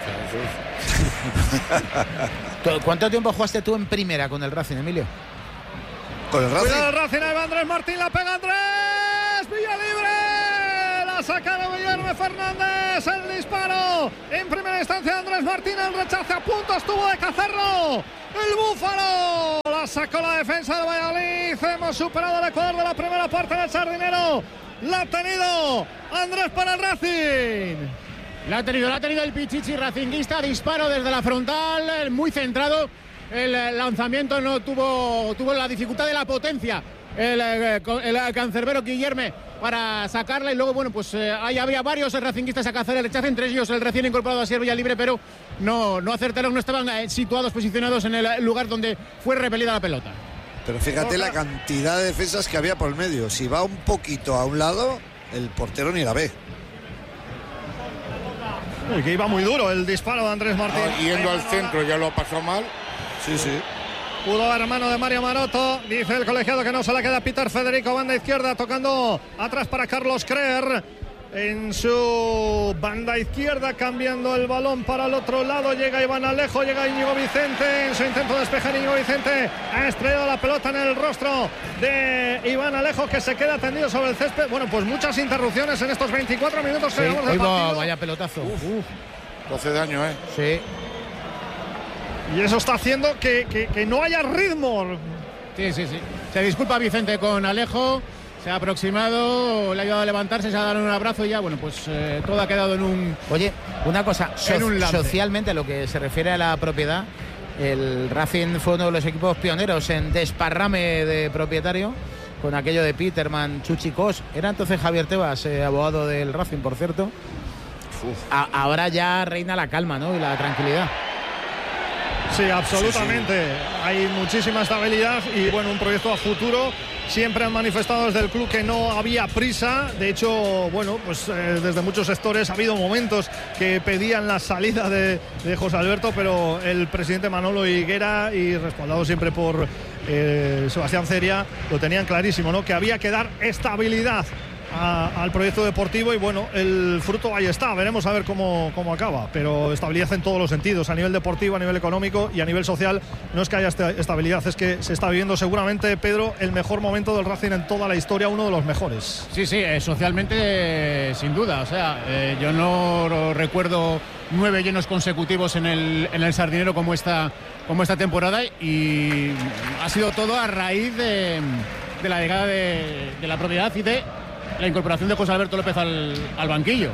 ¿Cuánto tiempo jugaste tú en primera con el Racing, Emilio? Con el Racing. Cuidado el Racing, ahí va Andrés Martín, la pega Andrés, Villa libre, la saca de Guillermo Fernández, el disparo en primera instancia de Andrés Martín, el rechace a punto estuvo de Cazorla, el Búfalo, la sacó la defensa de Valladolid, hemos superado el Ecuador de la primera parte del Sardinero, la ha tenido Andrés para el Racing. La ha tenido el Pichichi racinguista, disparo desde la frontal, muy centrado. El lanzamiento no tuvo la dificultad de la potencia el cancerbero Guillermo para sacarla, y luego, bueno, pues ahí había varios racinguistas a hacer el rechace, entre ellos el recién incorporado a Villa libre, pero no acertaron, no estaban situados, posicionados en el lugar donde fue repelida la pelota. Pero fíjate la cantidad de defensas que había por el medio. Si va un poquito a un lado, el portero ni la ve. Y que iba muy duro el disparo de Andrés Martín. Yendo al centro ya lo ha pasado mal. Sí. Pudo haber mano de Mario Maroto. Dice el colegiado que no se la queda Peter Federico, banda izquierda, tocando atrás para Carlos Creer. En su banda izquierda, cambiando el balón para el otro lado, llega Iván Alejo, llega Íñigo Vicente, en su intento de despejar Íñigo Vicente ha estrellado la pelota en el rostro de Iván Alejo, que se queda tendido sobre el césped. Bueno, pues muchas interrupciones en estos 24 minutos que llevamos del partido. Vaya pelotazo. Hace daño, Sí. Y eso está haciendo que no haya ritmo. Sí. Se disculpa Vicente con Alejo. Se ha aproximado, le ha ayudado a levantarse, se ha dado un abrazo y ya, bueno, pues todo ha quedado en un... Oye, una cosa, un socialmente, lo que se refiere a la propiedad, el Racing fue uno de los equipos pioneros en desparrame de propietario, con aquello de Peterman, Chuchicos. Era entonces Javier Tebas, abogado del Racing, por cierto. Ahora ya reina la calma, ¿no? Y la tranquilidad. Sí, absolutamente. Hay muchísima estabilidad y, bueno, un proyecto a futuro. Siempre han manifestado desde el club que no había prisa. De hecho, bueno, pues desde muchos sectores ha habido momentos que pedían la salida de José Alberto, pero el presidente Manolo Higuera, y respaldado siempre por Sebastián Ceria, lo tenían clarísimo, ¿no? Que había que dar estabilidad al proyecto deportivo, y bueno, el fruto ahí está. Veremos a ver cómo acaba, pero estabilidad en todos los sentidos, a nivel deportivo, a nivel económico y a nivel social. No es que haya estabilidad, es que se está viviendo seguramente, Pedro, el mejor momento del Racing en toda la historia, uno de los mejores. Sí, socialmente sin duda. O sea, yo no recuerdo 9 llenos consecutivos en el Sardinero como esta temporada, y ha sido todo a raíz de la llegada de la propiedad y de la incorporación de José Alberto López al banquillo.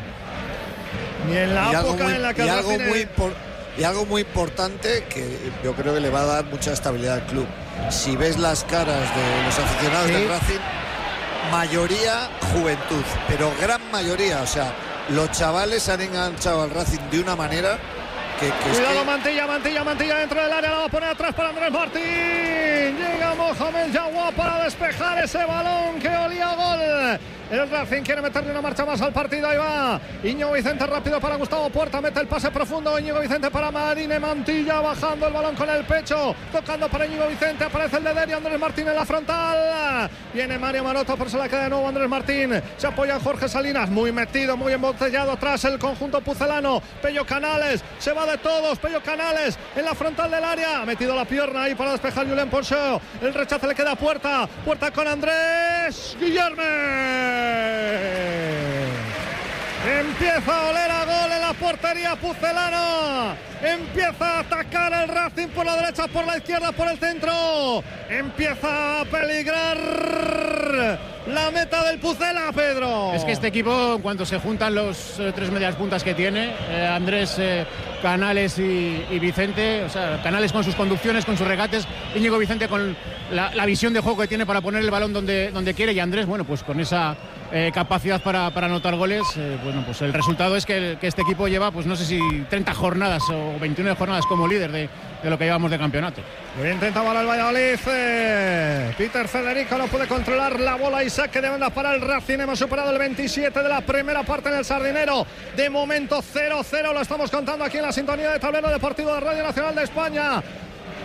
Y en la época en la que algo muy importante que yo creo que le va a dar mucha estabilidad al club. Si ves las caras de los aficionados del Racing, mayoría juventud, pero gran mayoría. O sea, los chavales han enganchado al Racing de una manera que cuidado, Mantilla dentro del área, la va a poner atrás para Andrés Martín. Llega Mohamed Jawad para despejar ese balón que olía a gol. El Racing quiere meterle una marcha más al partido. Ahí va Íñigo Vicente, rápido para Gustavo Puerta, mete el pase profundo. Íñigo Vicente para Marine Mantilla, bajando el balón con el pecho, tocando para Íñigo Vicente, aparece el de Derio, Andrés Martín en la frontal. Viene Mario Maroto, pero se la queda de nuevo Andrés Martín. Se apoya en Jorge Salinas, muy metido, muy embotellado atrás el conjunto pucelano. Pello Canales, se va de todos. Pello Canales en la frontal del área, ha metido la pierna ahí para despejar Julen Poncho. El rechazo le queda a Puerta con Andrés Guillermo. Empieza a oler a gol en la portería pucelana. Empieza a atacar el Racing por la derecha, por la izquierda, por el centro. Empieza a peligrar la meta del Pucela, Pedro. Es que este equipo, en cuanto se juntan los 3 medias puntas que tiene, Andrés, Canales y Vicente, o sea, Canales con sus conducciones, con sus regates, Íñigo Vicente con la visión de juego que tiene para poner el balón donde quiere, y Andrés, bueno, pues con esa capacidad para anotar goles, bueno, pues el resultado es que este equipo lleva, pues no sé si 30 jornadas o 29 jornadas como líder de lo que llevamos de campeonato. Intentaba ahora el Valladolid. Peter Federico no puede controlar la bola y saque de banda para el Racing. Hemos superado el 27 de la primera parte en el Sardinero. De momento 0-0, lo estamos contando aquí en la sintonía de Tablero Deportivo de Radio Nacional de España.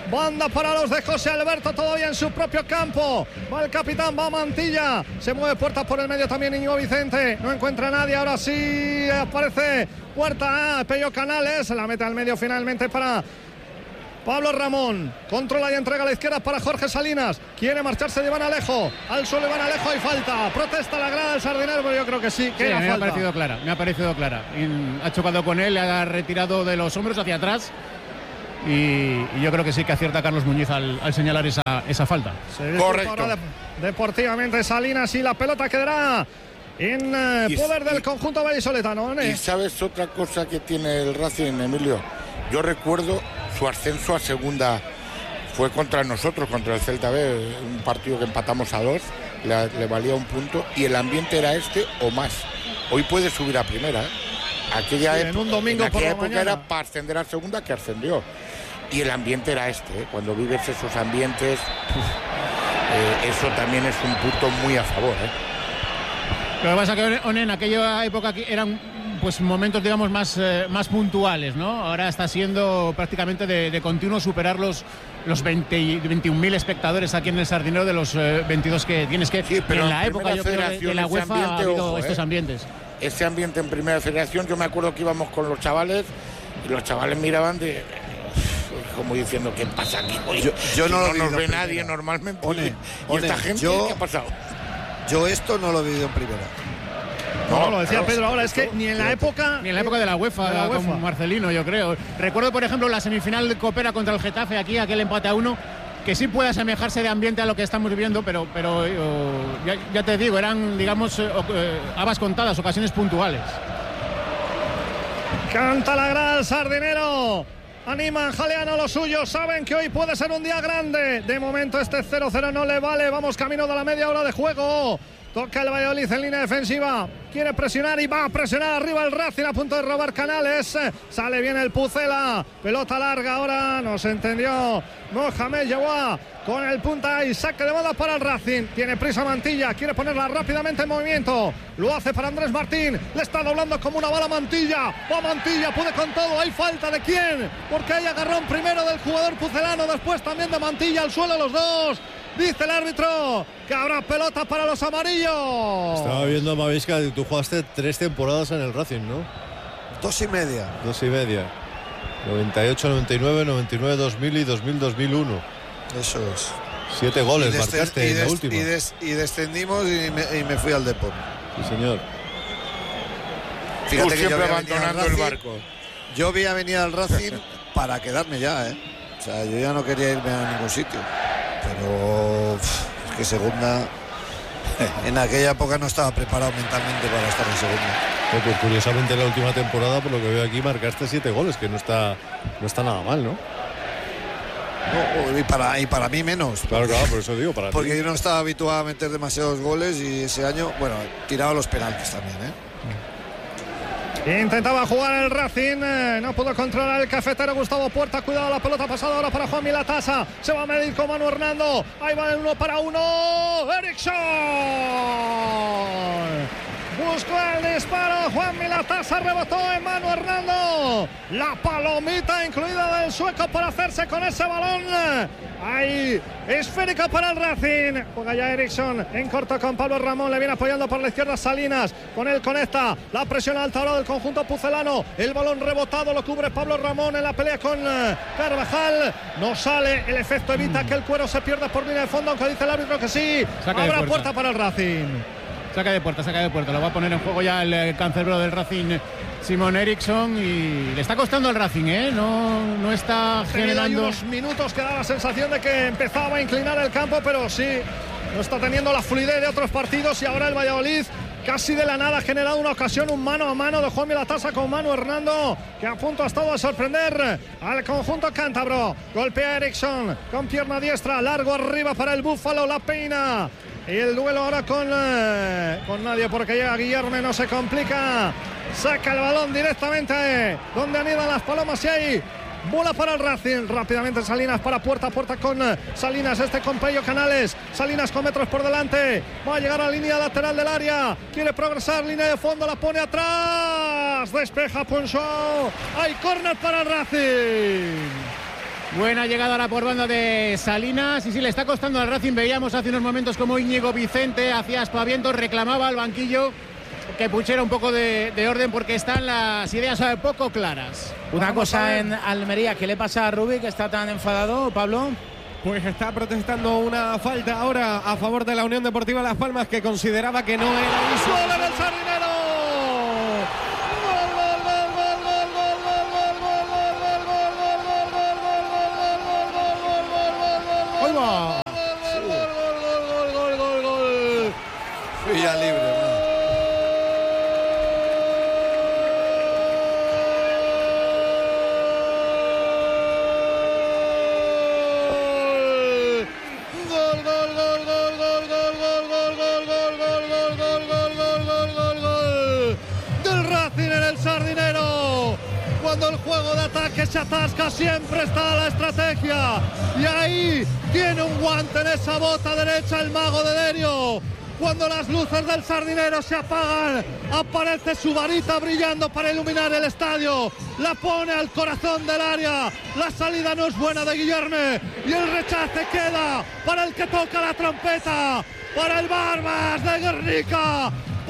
Banda para los de José Alberto, todavía en su propio campo. Va el capitán, va Mantilla. Se mueve Puerta por el medio también Íñigo Vicente. No encuentra a nadie, ahora sí aparece Puerta. Pello Canales, la mete al medio finalmente para Pablo Ramón. Controla y entrega a la izquierda para Jorge Salinas. Quiere marcharse de Iván Alejo. Al suelo Iván Alejo, hay falta. Protesta la grada del Sardinero, pero yo creo que sí, que sí, era me falta. Me ha parecido clara. Ha chocado con él, le ha retirado de los hombros hacia atrás. Y yo creo que sí que acierta Carlos Muñiz al señalar esa falta. Correcto. Deportivamente Salinas y la pelota quedará en poder del conjunto vallisoletano. Y sabes otra cosa que tiene el Racing, Emilio. Yo recuerdo su ascenso a segunda, fue contra nosotros, contra el Celta B, un partido que empatamos a 2, le valía un punto y el ambiente era este o más. Hoy puede subir a primera, Aquella en un domingo en aquella por la época mañana era para ascender a segunda, que ascendió. Y el ambiente era este, cuando vives esos ambientes, eso también es un punto muy a favor. Lo que pasa es que en aquella época eran pues momentos, digamos, más puntuales, ¿no? Ahora está siendo prácticamente de continuo superar los 21.000 espectadores aquí en el Sardinero de los 22 que tienes que... Sí, pero en la época, yo creo, de la UEFA ha habido estos ambientes. Ese ambiente en Primera Federación, yo me acuerdo que íbamos con los chavales y los chavales miraban como diciendo, ¿qué pasa aquí? Oye, yo no nos ve nadie normalmente. ¿Y esta gente qué ha pasado? Yo esto no lo he vivido en primera. No, lo decía Pedro ahora, es que ni en la época de la UEFA, con Marcelino, yo creo. Recuerdo, por ejemplo, la semifinal de Copera contra el Getafe, aquí, aquel empate a 1, que sí puede asemejarse de ambiente a lo que estamos viviendo, pero ya te digo, eran, digamos, habas contadas, ocasiones puntuales. Canta la grada del Sardinero. Animan, jalean a los suyos, saben que hoy puede ser un día grande. De momento este 0-0 no le vale, vamos camino de la media hora de juego. Toca el Valladolid en línea defensiva. Quiere presionar y va a presionar arriba el Racing, a punto de robar Canales. Sale bien el Pucela. Pelota larga ahora, no se entendió. Mohamed Yawa con el punta y saque de banda para el Racing. Tiene prisa Mantilla, quiere ponerla rápidamente en movimiento. Lo hace para Andrés Martín. Le está doblando como una bala Mantilla. Va Mantilla, puede con todo. ¿Hay falta de quién? Porque hay agarrón primero del jugador pucelano, después también de Mantilla, al suelo los dos. Dice el árbitro que habrá pelota para los amarillos. Estaba viendo, Mavisca, que tú jugaste 3 temporadas en el Racing, ¿no? 2 y media. 2 y media. 98, 99, 99, 2000 y 2000, 2001. Eso es. 7 goles marcaste en la última. Y descendimos y me fui al Depor. Sí, señor. Fíjate tú que siempre abandonando el barco. Yo vi a venir al Racing para quedarme ya, ¿eh? O sea, yo ya no quería irme a ningún sitio. Pero es que segunda, en aquella época no estaba preparado mentalmente para estar en segunda. Pues curiosamente en la última temporada, por lo que veo aquí, marcaste 7 goles, que no está nada mal, ¿no? No, y para mí menos. Claro, por eso digo, para porque ti. Yo no estaba habituado a meter demasiados goles y ese año, bueno, tiraba los penaltis también, ¿eh? Intentaba jugar el Racing, no pudo controlar el cafetero Gustavo Puerta. Cuidado, la pelota pasada ahora para Juan Milatasa. Se va a medir con Manu Hernando. Ahí va el 1 para 1. Eriksson. Buscó el disparo. Juan Milatasa rebotó en Manu Hernando. La palomita incluida del sueco para hacerse con ese balón. Ahí, esférica para el Racing. Juega ya Eriksson en corto con Pablo Ramón. Le viene apoyando por la izquierda Salinas. Con él conecta. La presión alta ahora del conjunto pucelano. El balón rebotado lo cubre Pablo Ramón en la pelea con Carvajal. No sale. El efecto evita que el cuero se pierda por línea de fondo, aunque dice el árbitro que sí. Habrá puerta para el Racing. Saca de puerta. Lo va a poner en juego ya el cancerbero del Racing, Simon Eriksson, y le está costando al Racing, ¿eh? No está generando... unos minutos que da la sensación de que empezaba a inclinar el campo, pero sí, no está teniendo la fluidez de otros partidos. Y ahora el Valladolid, casi de la nada, ha generado una ocasión, un mano a mano de Juan Milatasa con Manu Hernando, que a punto ha estado a sorprender al conjunto cántabro. Golpea a Eriksson con pierna diestra, largo arriba para el Búfalo, la peina. Y el duelo ahora con nadie, porque llega Guillermo, no se complica. Saca el balón directamente donde anidan las palomas y ahí bola para el Racing. Rápidamente Salinas para Puerta con Salinas, con Pello Canales. Salinas con metros por delante. Va a llegar a la línea lateral del área. Quiere progresar, línea de fondo, la pone atrás. Despeja Punchó. Hay córner para el Racing. Buena llegada ahora por banda de Salinas. Y sí, le está costando al Racing. Veíamos hace unos momentos como Íñigo Vicente hacía aspavientos, reclamaba al banquillo que pusiera un poco de orden porque están las ideas poco claras. Una cosa en Almería, ¿qué le pasa a Rubí que está tan enfadado, Pablo? Pues está protestando una falta ahora a favor de la Unión Deportiva Las Palmas, que consideraba que no era un gol en el Sardinero. Villa libre. Cuando el juego de ataque se atasca, siempre está la estrategia. Y ahí tiene un guante en esa bota derecha el mago de Derio. Cuando las luces del Sardinero se apagan, aparece su varita brillando para iluminar el estadio. La pone al corazón del área. La salida no es buena de Guillerme. Y el rechace queda para el que toca la trompeta. Para el Barbas de Guernica.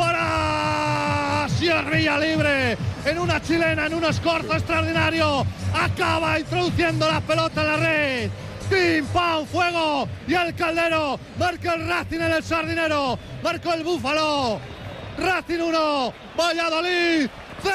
Para Sier Villalibre. En una chilena, en un escorzo extraordinario. Acaba introduciendo la pelota en la red. ¡Pim, pam, fuego! Y el Caldero marca el Racing en el Sardinero. Marcó el Búfalo. Racing 1, Valladolid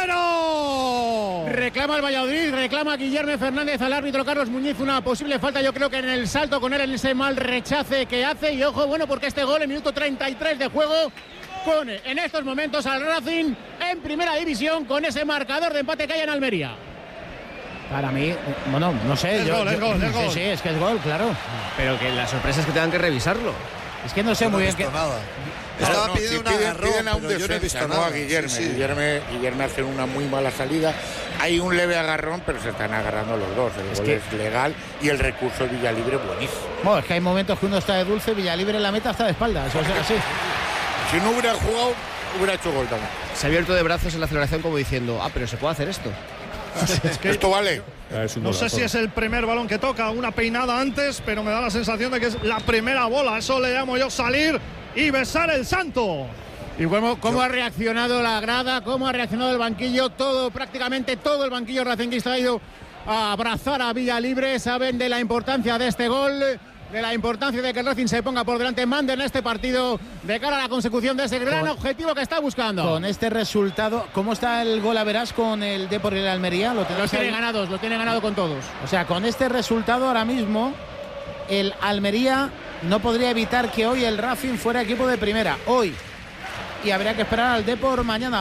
0. Reclama el Valladolid, reclama Guillermo Fernández al árbitro Carlos Muñiz una posible falta, yo creo que en el salto con él, en ese mal rechace que hace. Y ojo, bueno, porque este gol en minuto 33 de juego pone en estos momentos al Racing en primera división con ese marcador de empate que hay en Almería. Para mí, bueno, no sé. Es gol. Sí, es que es gol, claro. Pero que la sorpresa es que tengan que revisarlo. Es que no sé muy bien qué. Nada. Estaba pidiendo un agarrón, piden a un pero yo no he defensa, visto no nada. a Guillermo. Sí. Guillermo hace una muy mala salida. Hay un leve agarrón, pero se están agarrando los dos. El gol es legal y el recurso de Villalibre buenísimo. Bueno, es que hay momentos que uno está de dulce, Villalibre en la meta está de espaldas. O sea, así. Si no hubiera jugado, hubiera hecho gol también. Se ha abierto de brazos en la celebración como diciendo, pero se puede hacer esto. Es que esto vale. No sé si es el primer balón que toca, una peinada antes, pero me da la sensación de que es la primera bola. Eso le llamo yo salir y besar el santo. Y cómo ha reaccionado la grada, cómo ha reaccionado el banquillo, prácticamente todo el banquillo racinguista ha ido a abrazar a Villalibre. Saben de la importancia de este gol, de la importancia de que el Racing se ponga por delante, mande en este partido de cara a la consecución de ese gran objetivo que está buscando. Con este resultado, ¿cómo está el gol a verás con el Depor y el Almería? Lo tiene ganado con todos. O sea, con este resultado ahora mismo, el Almería no podría evitar que hoy el Racing fuera equipo de primera. Hoy. Y habría que esperar al Depor mañana.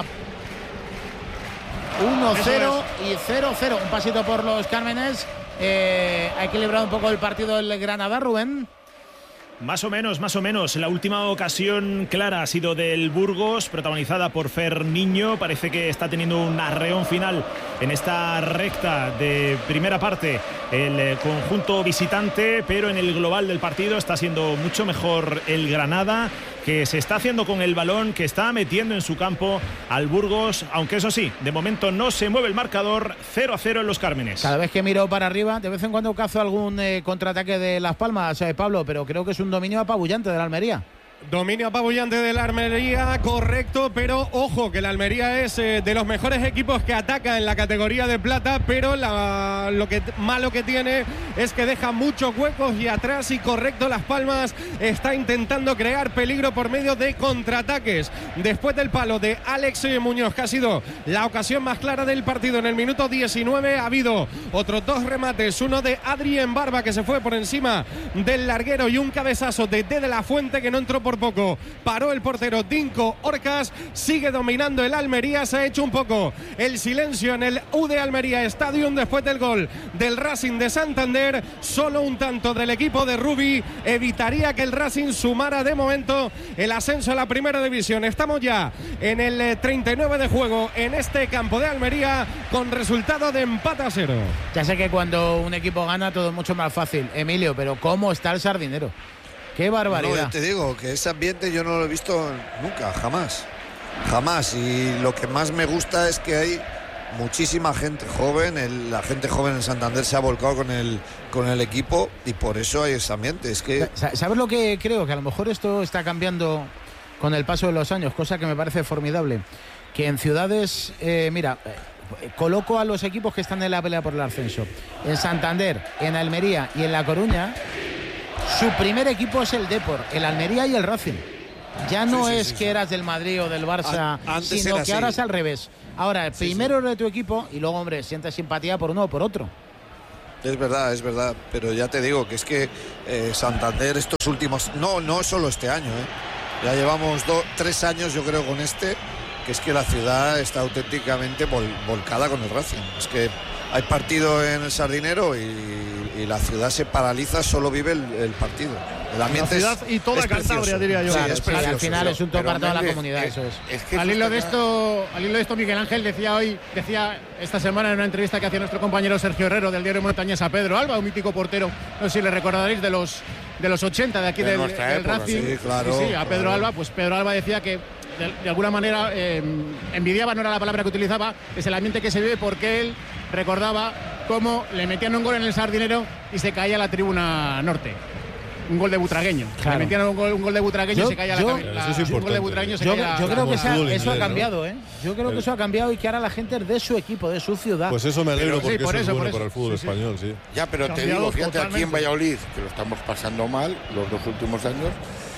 1-0 y 0-0. Un pasito por los Cármenes. Ha equilibrado un poco el partido el Granada, Rubén. Más o menos. La última ocasión clara ha sido del Burgos, protagonizada por Fer Niño. Parece que está teniendo un arreón final en esta recta de primera parte el conjunto visitante, pero en el global del partido está siendo mucho mejor el Granada, que se está haciendo con el balón, que está metiendo en su campo al Burgos, aunque eso sí, de momento no se mueve el marcador. 0-0 en los Cármenes. Cada vez que miro para arriba, de vez en cuando cazo algún contraataque de Las Palmas, Pablo, pero creo que es un dominio apabullante de la Almería. Dominio apabullante de la Almería, correcto, pero ojo que la Almería es de los mejores equipos que ataca en la categoría de plata, pero lo que malo que tiene es que deja muchos huecos y atrás, y correcto, Las Palmas está intentando crear peligro por medio de contraataques. Después del palo de Alex Muñoz, que ha sido la ocasión más clara del partido en el minuto 19, ha habido otros dos remates, uno de Adrien Barba, que se fue por encima del larguero, y un cabezazo de De La Fuente, que no entró por poco. Paró el portero Dinko Orcas. Sigue dominando el Almería. Se ha hecho un poco el silencio en el UD Almería Stadium después del gol del Racing de Santander. Solo un tanto del equipo de Rubi evitaría que el Racing sumara de momento el ascenso a la primera división. Estamos ya en el 39 de juego en este campo de Almería, con resultado de empate a 0. Ya sé que cuando un equipo gana todo es mucho más fácil, Emilio, pero ¿cómo está el Sardinero? ¡Qué barbaridad! No, te digo que ese ambiente yo no lo he visto nunca, jamás. Y lo que más me gusta es que hay muchísima gente joven, la gente joven en Santander se ha volcado con el equipo y por eso hay ese ambiente. Es que... ¿Sabes lo que creo? Que a lo mejor esto está cambiando con el paso de los años, cosa que me parece formidable. Que en ciudades, coloco a los equipos que están en la pelea por el ascenso. En Santander, en Almería y en La Coruña, su primer equipo es el Depor, el Almería y el Racing. Ya no es que eras del Madrid o del Barça, sino que ahora es al revés. Ahora, el primero es de tu equipo y luego, hombre, sientes simpatía por uno o por otro. Es verdad, pero ya te digo que es que Santander estos últimos, no solo este año, ya llevamos 3 años yo creo con que es que la ciudad está auténticamente volcada con el Racing. Es que hay partido en el Sardinero y la ciudad se paraliza, solo vive el partido. El ambiente la ciudad y toda Cantabria, diría yo. Claro, sí, al final es un todo para toda la comunidad, eso es. Que al hilo de esto, Miguel Ángel decía esta semana en una entrevista que hacía nuestro compañero Sergio Herrero del diario Montañés a Pedro Alba, un mítico portero, no sé si le recordaréis, de los 80 de aquí del Racing. Sí, claro, a Pedro Alba, pues Pedro Alba decía que de alguna manera envidiaba, no era la palabra que utilizaba, es el ambiente que se vive, porque él recordaba cómo le metían un gol en el Sardinero y se caía la tribuna norte. Un gol de Butragueño. Claro. Le metían un gol de Butragueño y se caía un gol de Butragueño se caía. Yo creo que eso ha cambiado, Yo creo que eso ha cambiado y que ahora la gente es de su equipo, de su ciudad. Pues eso me alegro, porque por eso es bueno por para el fútbol español, sí. Ya, pero te digo, fíjate, aquí en Valladolid, que lo estamos pasando mal los 2 últimos años,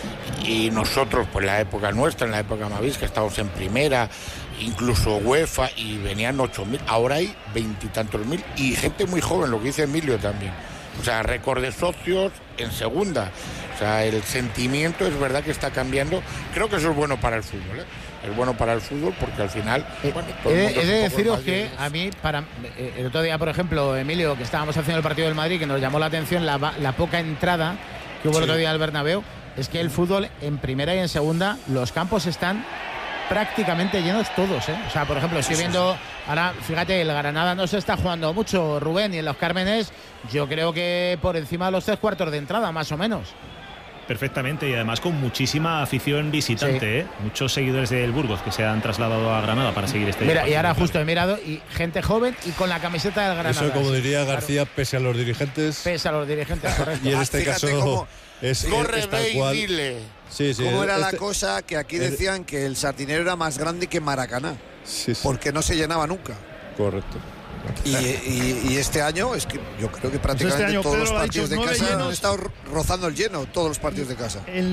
y nosotros, pues la época nuestra, en la época Mavis, que estábamos en primera, incluso UEFA, y venían 8.000, ahora hay 20 y tantos mil, y gente muy joven, lo que dice Emilio también. O sea, récord de socios en segunda. O sea, el sentimiento es verdad que está cambiando. Creo que eso es bueno para el fútbol, Es bueno para el fútbol porque al final... He de deciros que a mí, el otro día, por ejemplo, Emilio, que estábamos haciendo el partido del Madrid, que nos llamó la atención la poca entrada que hubo el otro día al Bernabéu, es que el fútbol en primera y en segunda, los campos están prácticamente llenos todos, O sea, por ejemplo, estoy viendo ahora, fíjate, el Granada no se está jugando mucho, Rubén, y en los Cármenes yo creo que por encima de los 3/4 de entrada, más o menos. Perfectamente, y además con muchísima afición visitante, Muchos seguidores del Burgos que se han trasladado a Granada para seguir este Mira, y ahora justo he mirado, y gente joven y con la camiseta del Granada. Eso, como diría García, pese a los dirigentes. Pese a los dirigentes, correcto. Y en este caso es tal cual. Sí, ¿Cómo era la cosa? Que aquí decían que el Sardinero era más grande que Maracaná, porque no se llenaba nunca. Correcto. Y este año es que yo creo que prácticamente todos los partidos de casa han estado rozando el lleno, todos los partidos de casa. El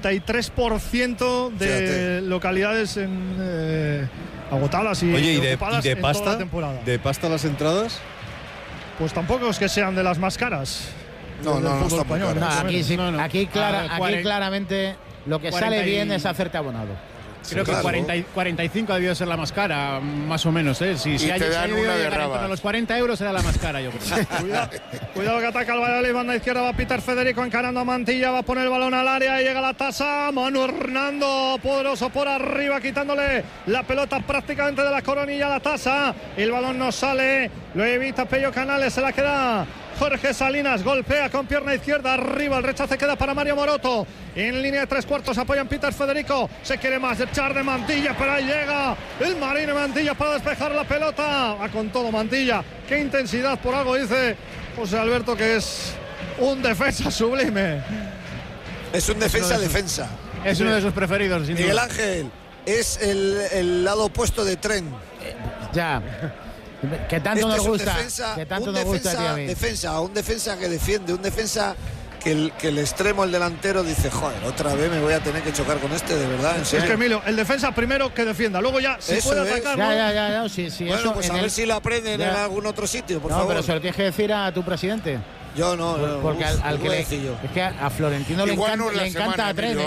93% de localidades agotadas y ocupadas en toda la temporada. ¿De pasta las entradas? Pues tampoco es que sean de las más caras. No, está muy caro. Aquí claramente lo que sale bien es hacerte abonado. Creo que 45 ha debido ser la más cara, más o menos. Si te dan una de rabas. A los 40 euros era la más cara, yo creo. Cuidado que ataca el Valladolid, banda izquierda, va Peter Federico encarando a Mantilla, va a poner el balón al área, llega la tasa, Manu Hernando, poderoso por arriba, quitándole la pelota prácticamente de la coronilla a la tasa. El balón no sale, lo evita Pello Canales, se la queda Jorge Salinas, golpea con pierna izquierda arriba, el rechace queda para Mario Moroto. En línea de 3/4 apoyan Peter Federico, se quiere más echar de Mantilla, pero ahí llega el Marino Mantilla para despejar la pelota. Va con todo Mantilla, qué intensidad, por algo dice José Alberto que es un defensa sublime. Es un defensa. Es uno de sus preferidos, sin Miguel duda. Ángel, es el lado opuesto de Tren. Ya. Que tanto nos gusta. Que tanto nos gusta, un defensa que defiende, un defensa que el extremo, el delantero, dice, joder, otra vez me voy a tener que chocar con este, de verdad, en serio. Es que, Emilio, el defensa primero que defienda, luego ya si puede atacar. Ya, sí, bueno, eso pues a ver si lo aprenden en algún otro sitio, por favor. No, pero se lo tienes que decir a tu presidente. Yo no. Porque al que es que a Florentino le encanta a Tren.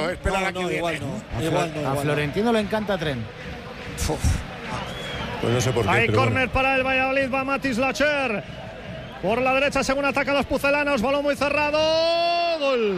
A Florentino le encanta a Tren. Pues no sé por qué. Hay córner para el Valladolid, va Matis Lacher. Por la derecha, según atacan los pucelanos, balón muy cerrado. Gol.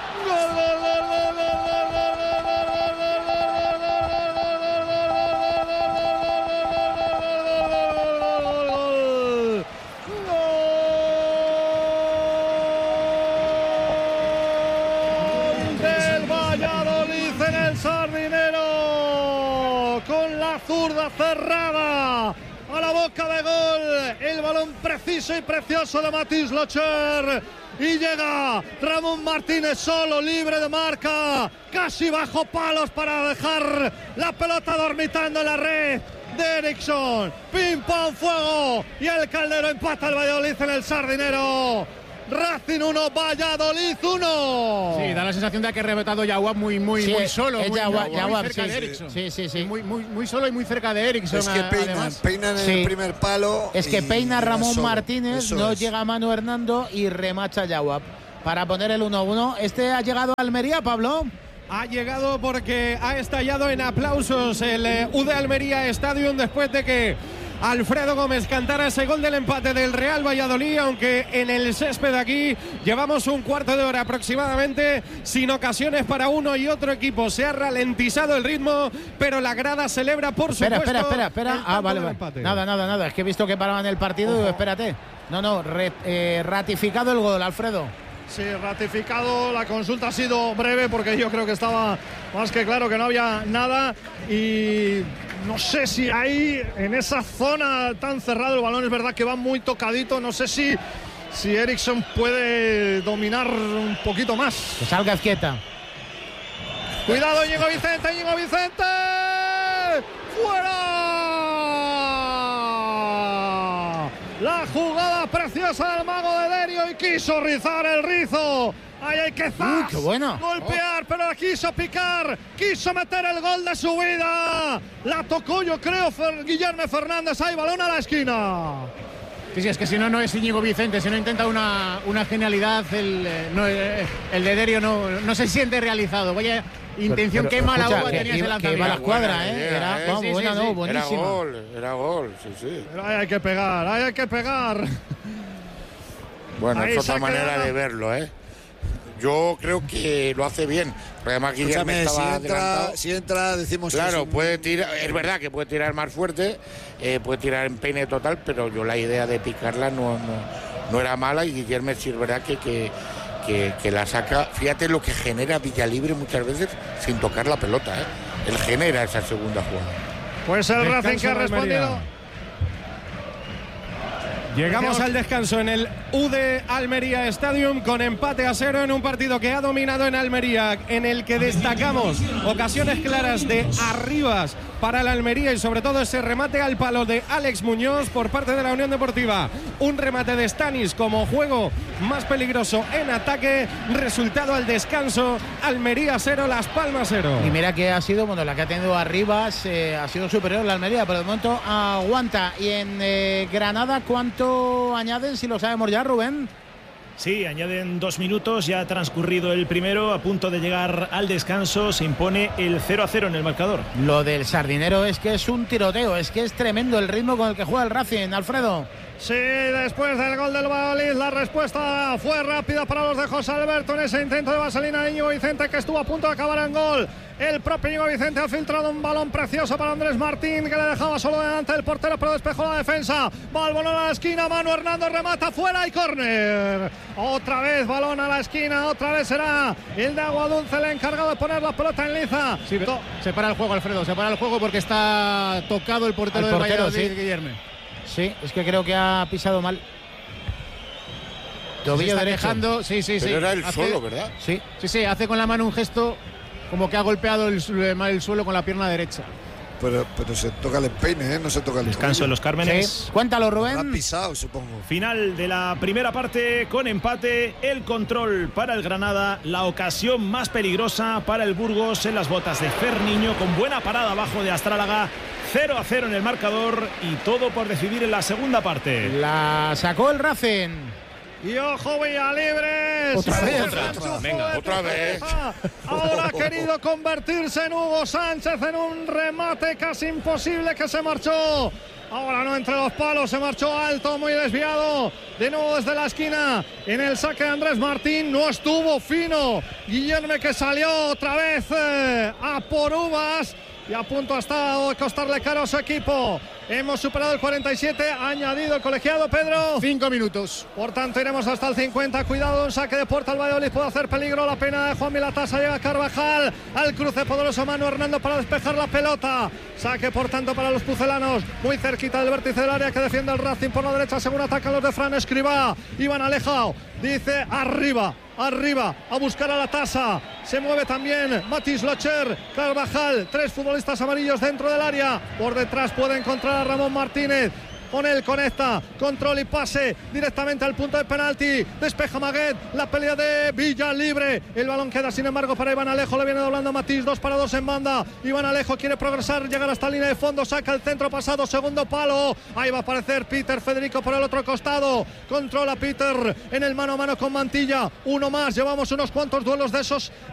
Del Valladolid en el Sardinero. Con la zurda cerrada. a la boca de gol. El balón preciso y precioso de Mathis Locher. Y llega Ramón Martínez solo, libre de marca, casi bajo palos para dejar la pelota dormitando en la red de Eriksson. Pim pam fuego y el Caldero empata el Valladolid en el Sardinero. Racing 1, Valladolid 1. Sí, da la sensación de que ha rebotado Yaguab muy solo. Es muy Yaguab, cerca sí, de Eriksson. Sí. Muy solo y muy cerca de Eriksson. Es que peinan en el primer palo. Es que peina Ramón solo. Martínez, no llega Manu Hernando y remacha Yaguab para poner el 1-1. Este ha llegado a Almería, Pablo. Ha llegado porque ha estallado en aplausos el UD Almería Stadium después de que Alfredo Gómez cantara ese gol del empate del Real Valladolid, aunque en el césped aquí llevamos un cuarto de hora aproximadamente sin ocasiones para uno y otro equipo. Se ha ralentizado el ritmo, pero la grada celebra por supuesto. Espera. Vale. Nada. Es que he visto que paraban el partido y digo, espérate. Ratificado el gol, Alfredo. Sí, ratificado. La consulta ha sido breve porque yo creo que estaba más que claro que no había nada. Y no sé si ahí, en esa zona tan cerrada, el balón es verdad que va muy tocadito. No sé si Eriksson puede dominar un poquito más. Que salga Azquieta. Cuidado, Íñigo Vicente. ¡Fuera! La jugada preciosa del mago de Derio y quiso rizar el rizo. Ahí hay que qué bueno. golpear, pero la quiso picar, quiso meter el gol de su vida. La tocó, yo creo, Guillermo Fernández. Ahí, balón a la esquina. Sí, es que si no es Íñigo Vicente, si no intenta una genialidad, el de Derio no se siente realizado. Vaya intención, qué mala uva tenías el lanzamiento. Que iba a la escuadra, Era buenísimo. Era gol, sí. Pero ahí hay que pegar. Bueno, ahí es otra manera de verlo, Yo creo que lo hace bien. Además, Guillermo estaba adelantado. Si entra, decimos claro, que puede tirar. Es verdad que puede tirar más fuerte, puede tirar en peine total, pero yo la idea de picarla no era mala y Guillermo sí es verdad que la saca. Fíjate lo que genera Villalibre muchas veces sin tocar la pelota, Él genera esa segunda jugada. Pues el Racing que ha respondido. Llegamos al descanso en el UD Almería Stadium con empate a 0 en un partido que ha dominado en Almería, en el que destacamos ocasiones claras de Arribas para la Almería y sobre todo ese remate al palo de Alex Muñoz por parte de la Unión Deportiva. Un remate de Stanis como juego más peligroso en ataque. Resultado al descanso: Almería 0, Las Palmas 0. Y mira que ha sido, la que ha tenido Arribas ha sido superior la Almería, pero de momento aguanta. Y en Granada, ¿cuánto añaden, si lo sabemos ya, Rubén? Sí, añaden 2 minutos, ya ha transcurrido el primero, a punto de llegar al descanso, se impone el 0-0 en el marcador. Lo del Sardinero es que es un tiroteo, es que es tremendo el ritmo con el que juega el Racing, Alfredo. Sí, después del gol del Valladolid, la respuesta fue rápida para los de José Alberto en ese intento de vaselina de Íñigo Vicente, que estuvo a punto de acabar en gol. El propio Íñigo Vicente ha filtrado un balón precioso para Andrés Martín, que le dejaba solo delante del portero, pero despejó la defensa. Va el balón a la esquina, Manu Hernando remata fuera y córner. Otra vez balón a la esquina, otra vez será el de Aguadulce el encargado de poner la pelota en liza. Sí, se para el juego, Alfredo, se para el juego porque está tocado el portero del Valladolid, sí. Guillermo. Sí, es que creo que ha pisado mal. Tobillo derecho. Sí. Pero era el suelo, ¿verdad? Sí, hace con la mano un gesto como que ha golpeado el suelo con la pierna derecha. Pero se toca el empeine, no se toca el descanso en Los Cármenes. Sí. Cuéntalo, Rubén. Ha pisado, supongo. Final de la primera parte con empate, el control para el Granada, la ocasión más peligrosa para el Burgos en las botas de Ferniño, con buena parada abajo de Astrálaga. 0-0 en el marcador y todo por decidir en la segunda parte. La sacó el Racing. Y ojo, Villalibre. Otra vez. Ahora ha querido convertirse en Hugo Sánchez en un remate casi imposible que se marchó. Ahora no entre los palos, se marchó alto, muy desviado. De nuevo desde la esquina. En el saque de Andrés Martín no estuvo fino. Guillermo, que salió otra vez a por uvas. y a punto hasta costarle caro a su equipo. Hemos superado el 47, ha añadido el colegiado, Pedro. 5 minutos. Por tanto, iremos hasta el 50. Cuidado, un saque de puerta al Valladolid, puede hacer peligro. La pena de Juan Milatasa, llega Carvajal al cruce, poderoso Manu Hernando para despejar la pelota. Saque, por tanto, para los pucelanos, muy cerquita del vértice del área que defiende el Racing por la derecha, según atacan los de Fran Escribá. Iván Alejo dice arriba, a buscar a la tasa. Se mueve también Matis Locher, Carvajal, 3 futbolistas amarillos dentro del área. Por detrás puede encontrar a Ramón Martínez. Con él conecta, control y pase directamente al punto de penalti. Despeja Maguet, la pelea de Villa libre. El balón queda sin embargo para Iván Alejo, le viene doblando Matís, 2 para 2 en banda. Iván Alejo quiere progresar, llegar hasta la línea de fondo, saca el centro pasado, segundo palo. Ahí va a aparecer Peter Federico por el otro costado. Controla Peter en el mano a mano con Mantilla. Uno más, llevamos unos cuantos duelos de esos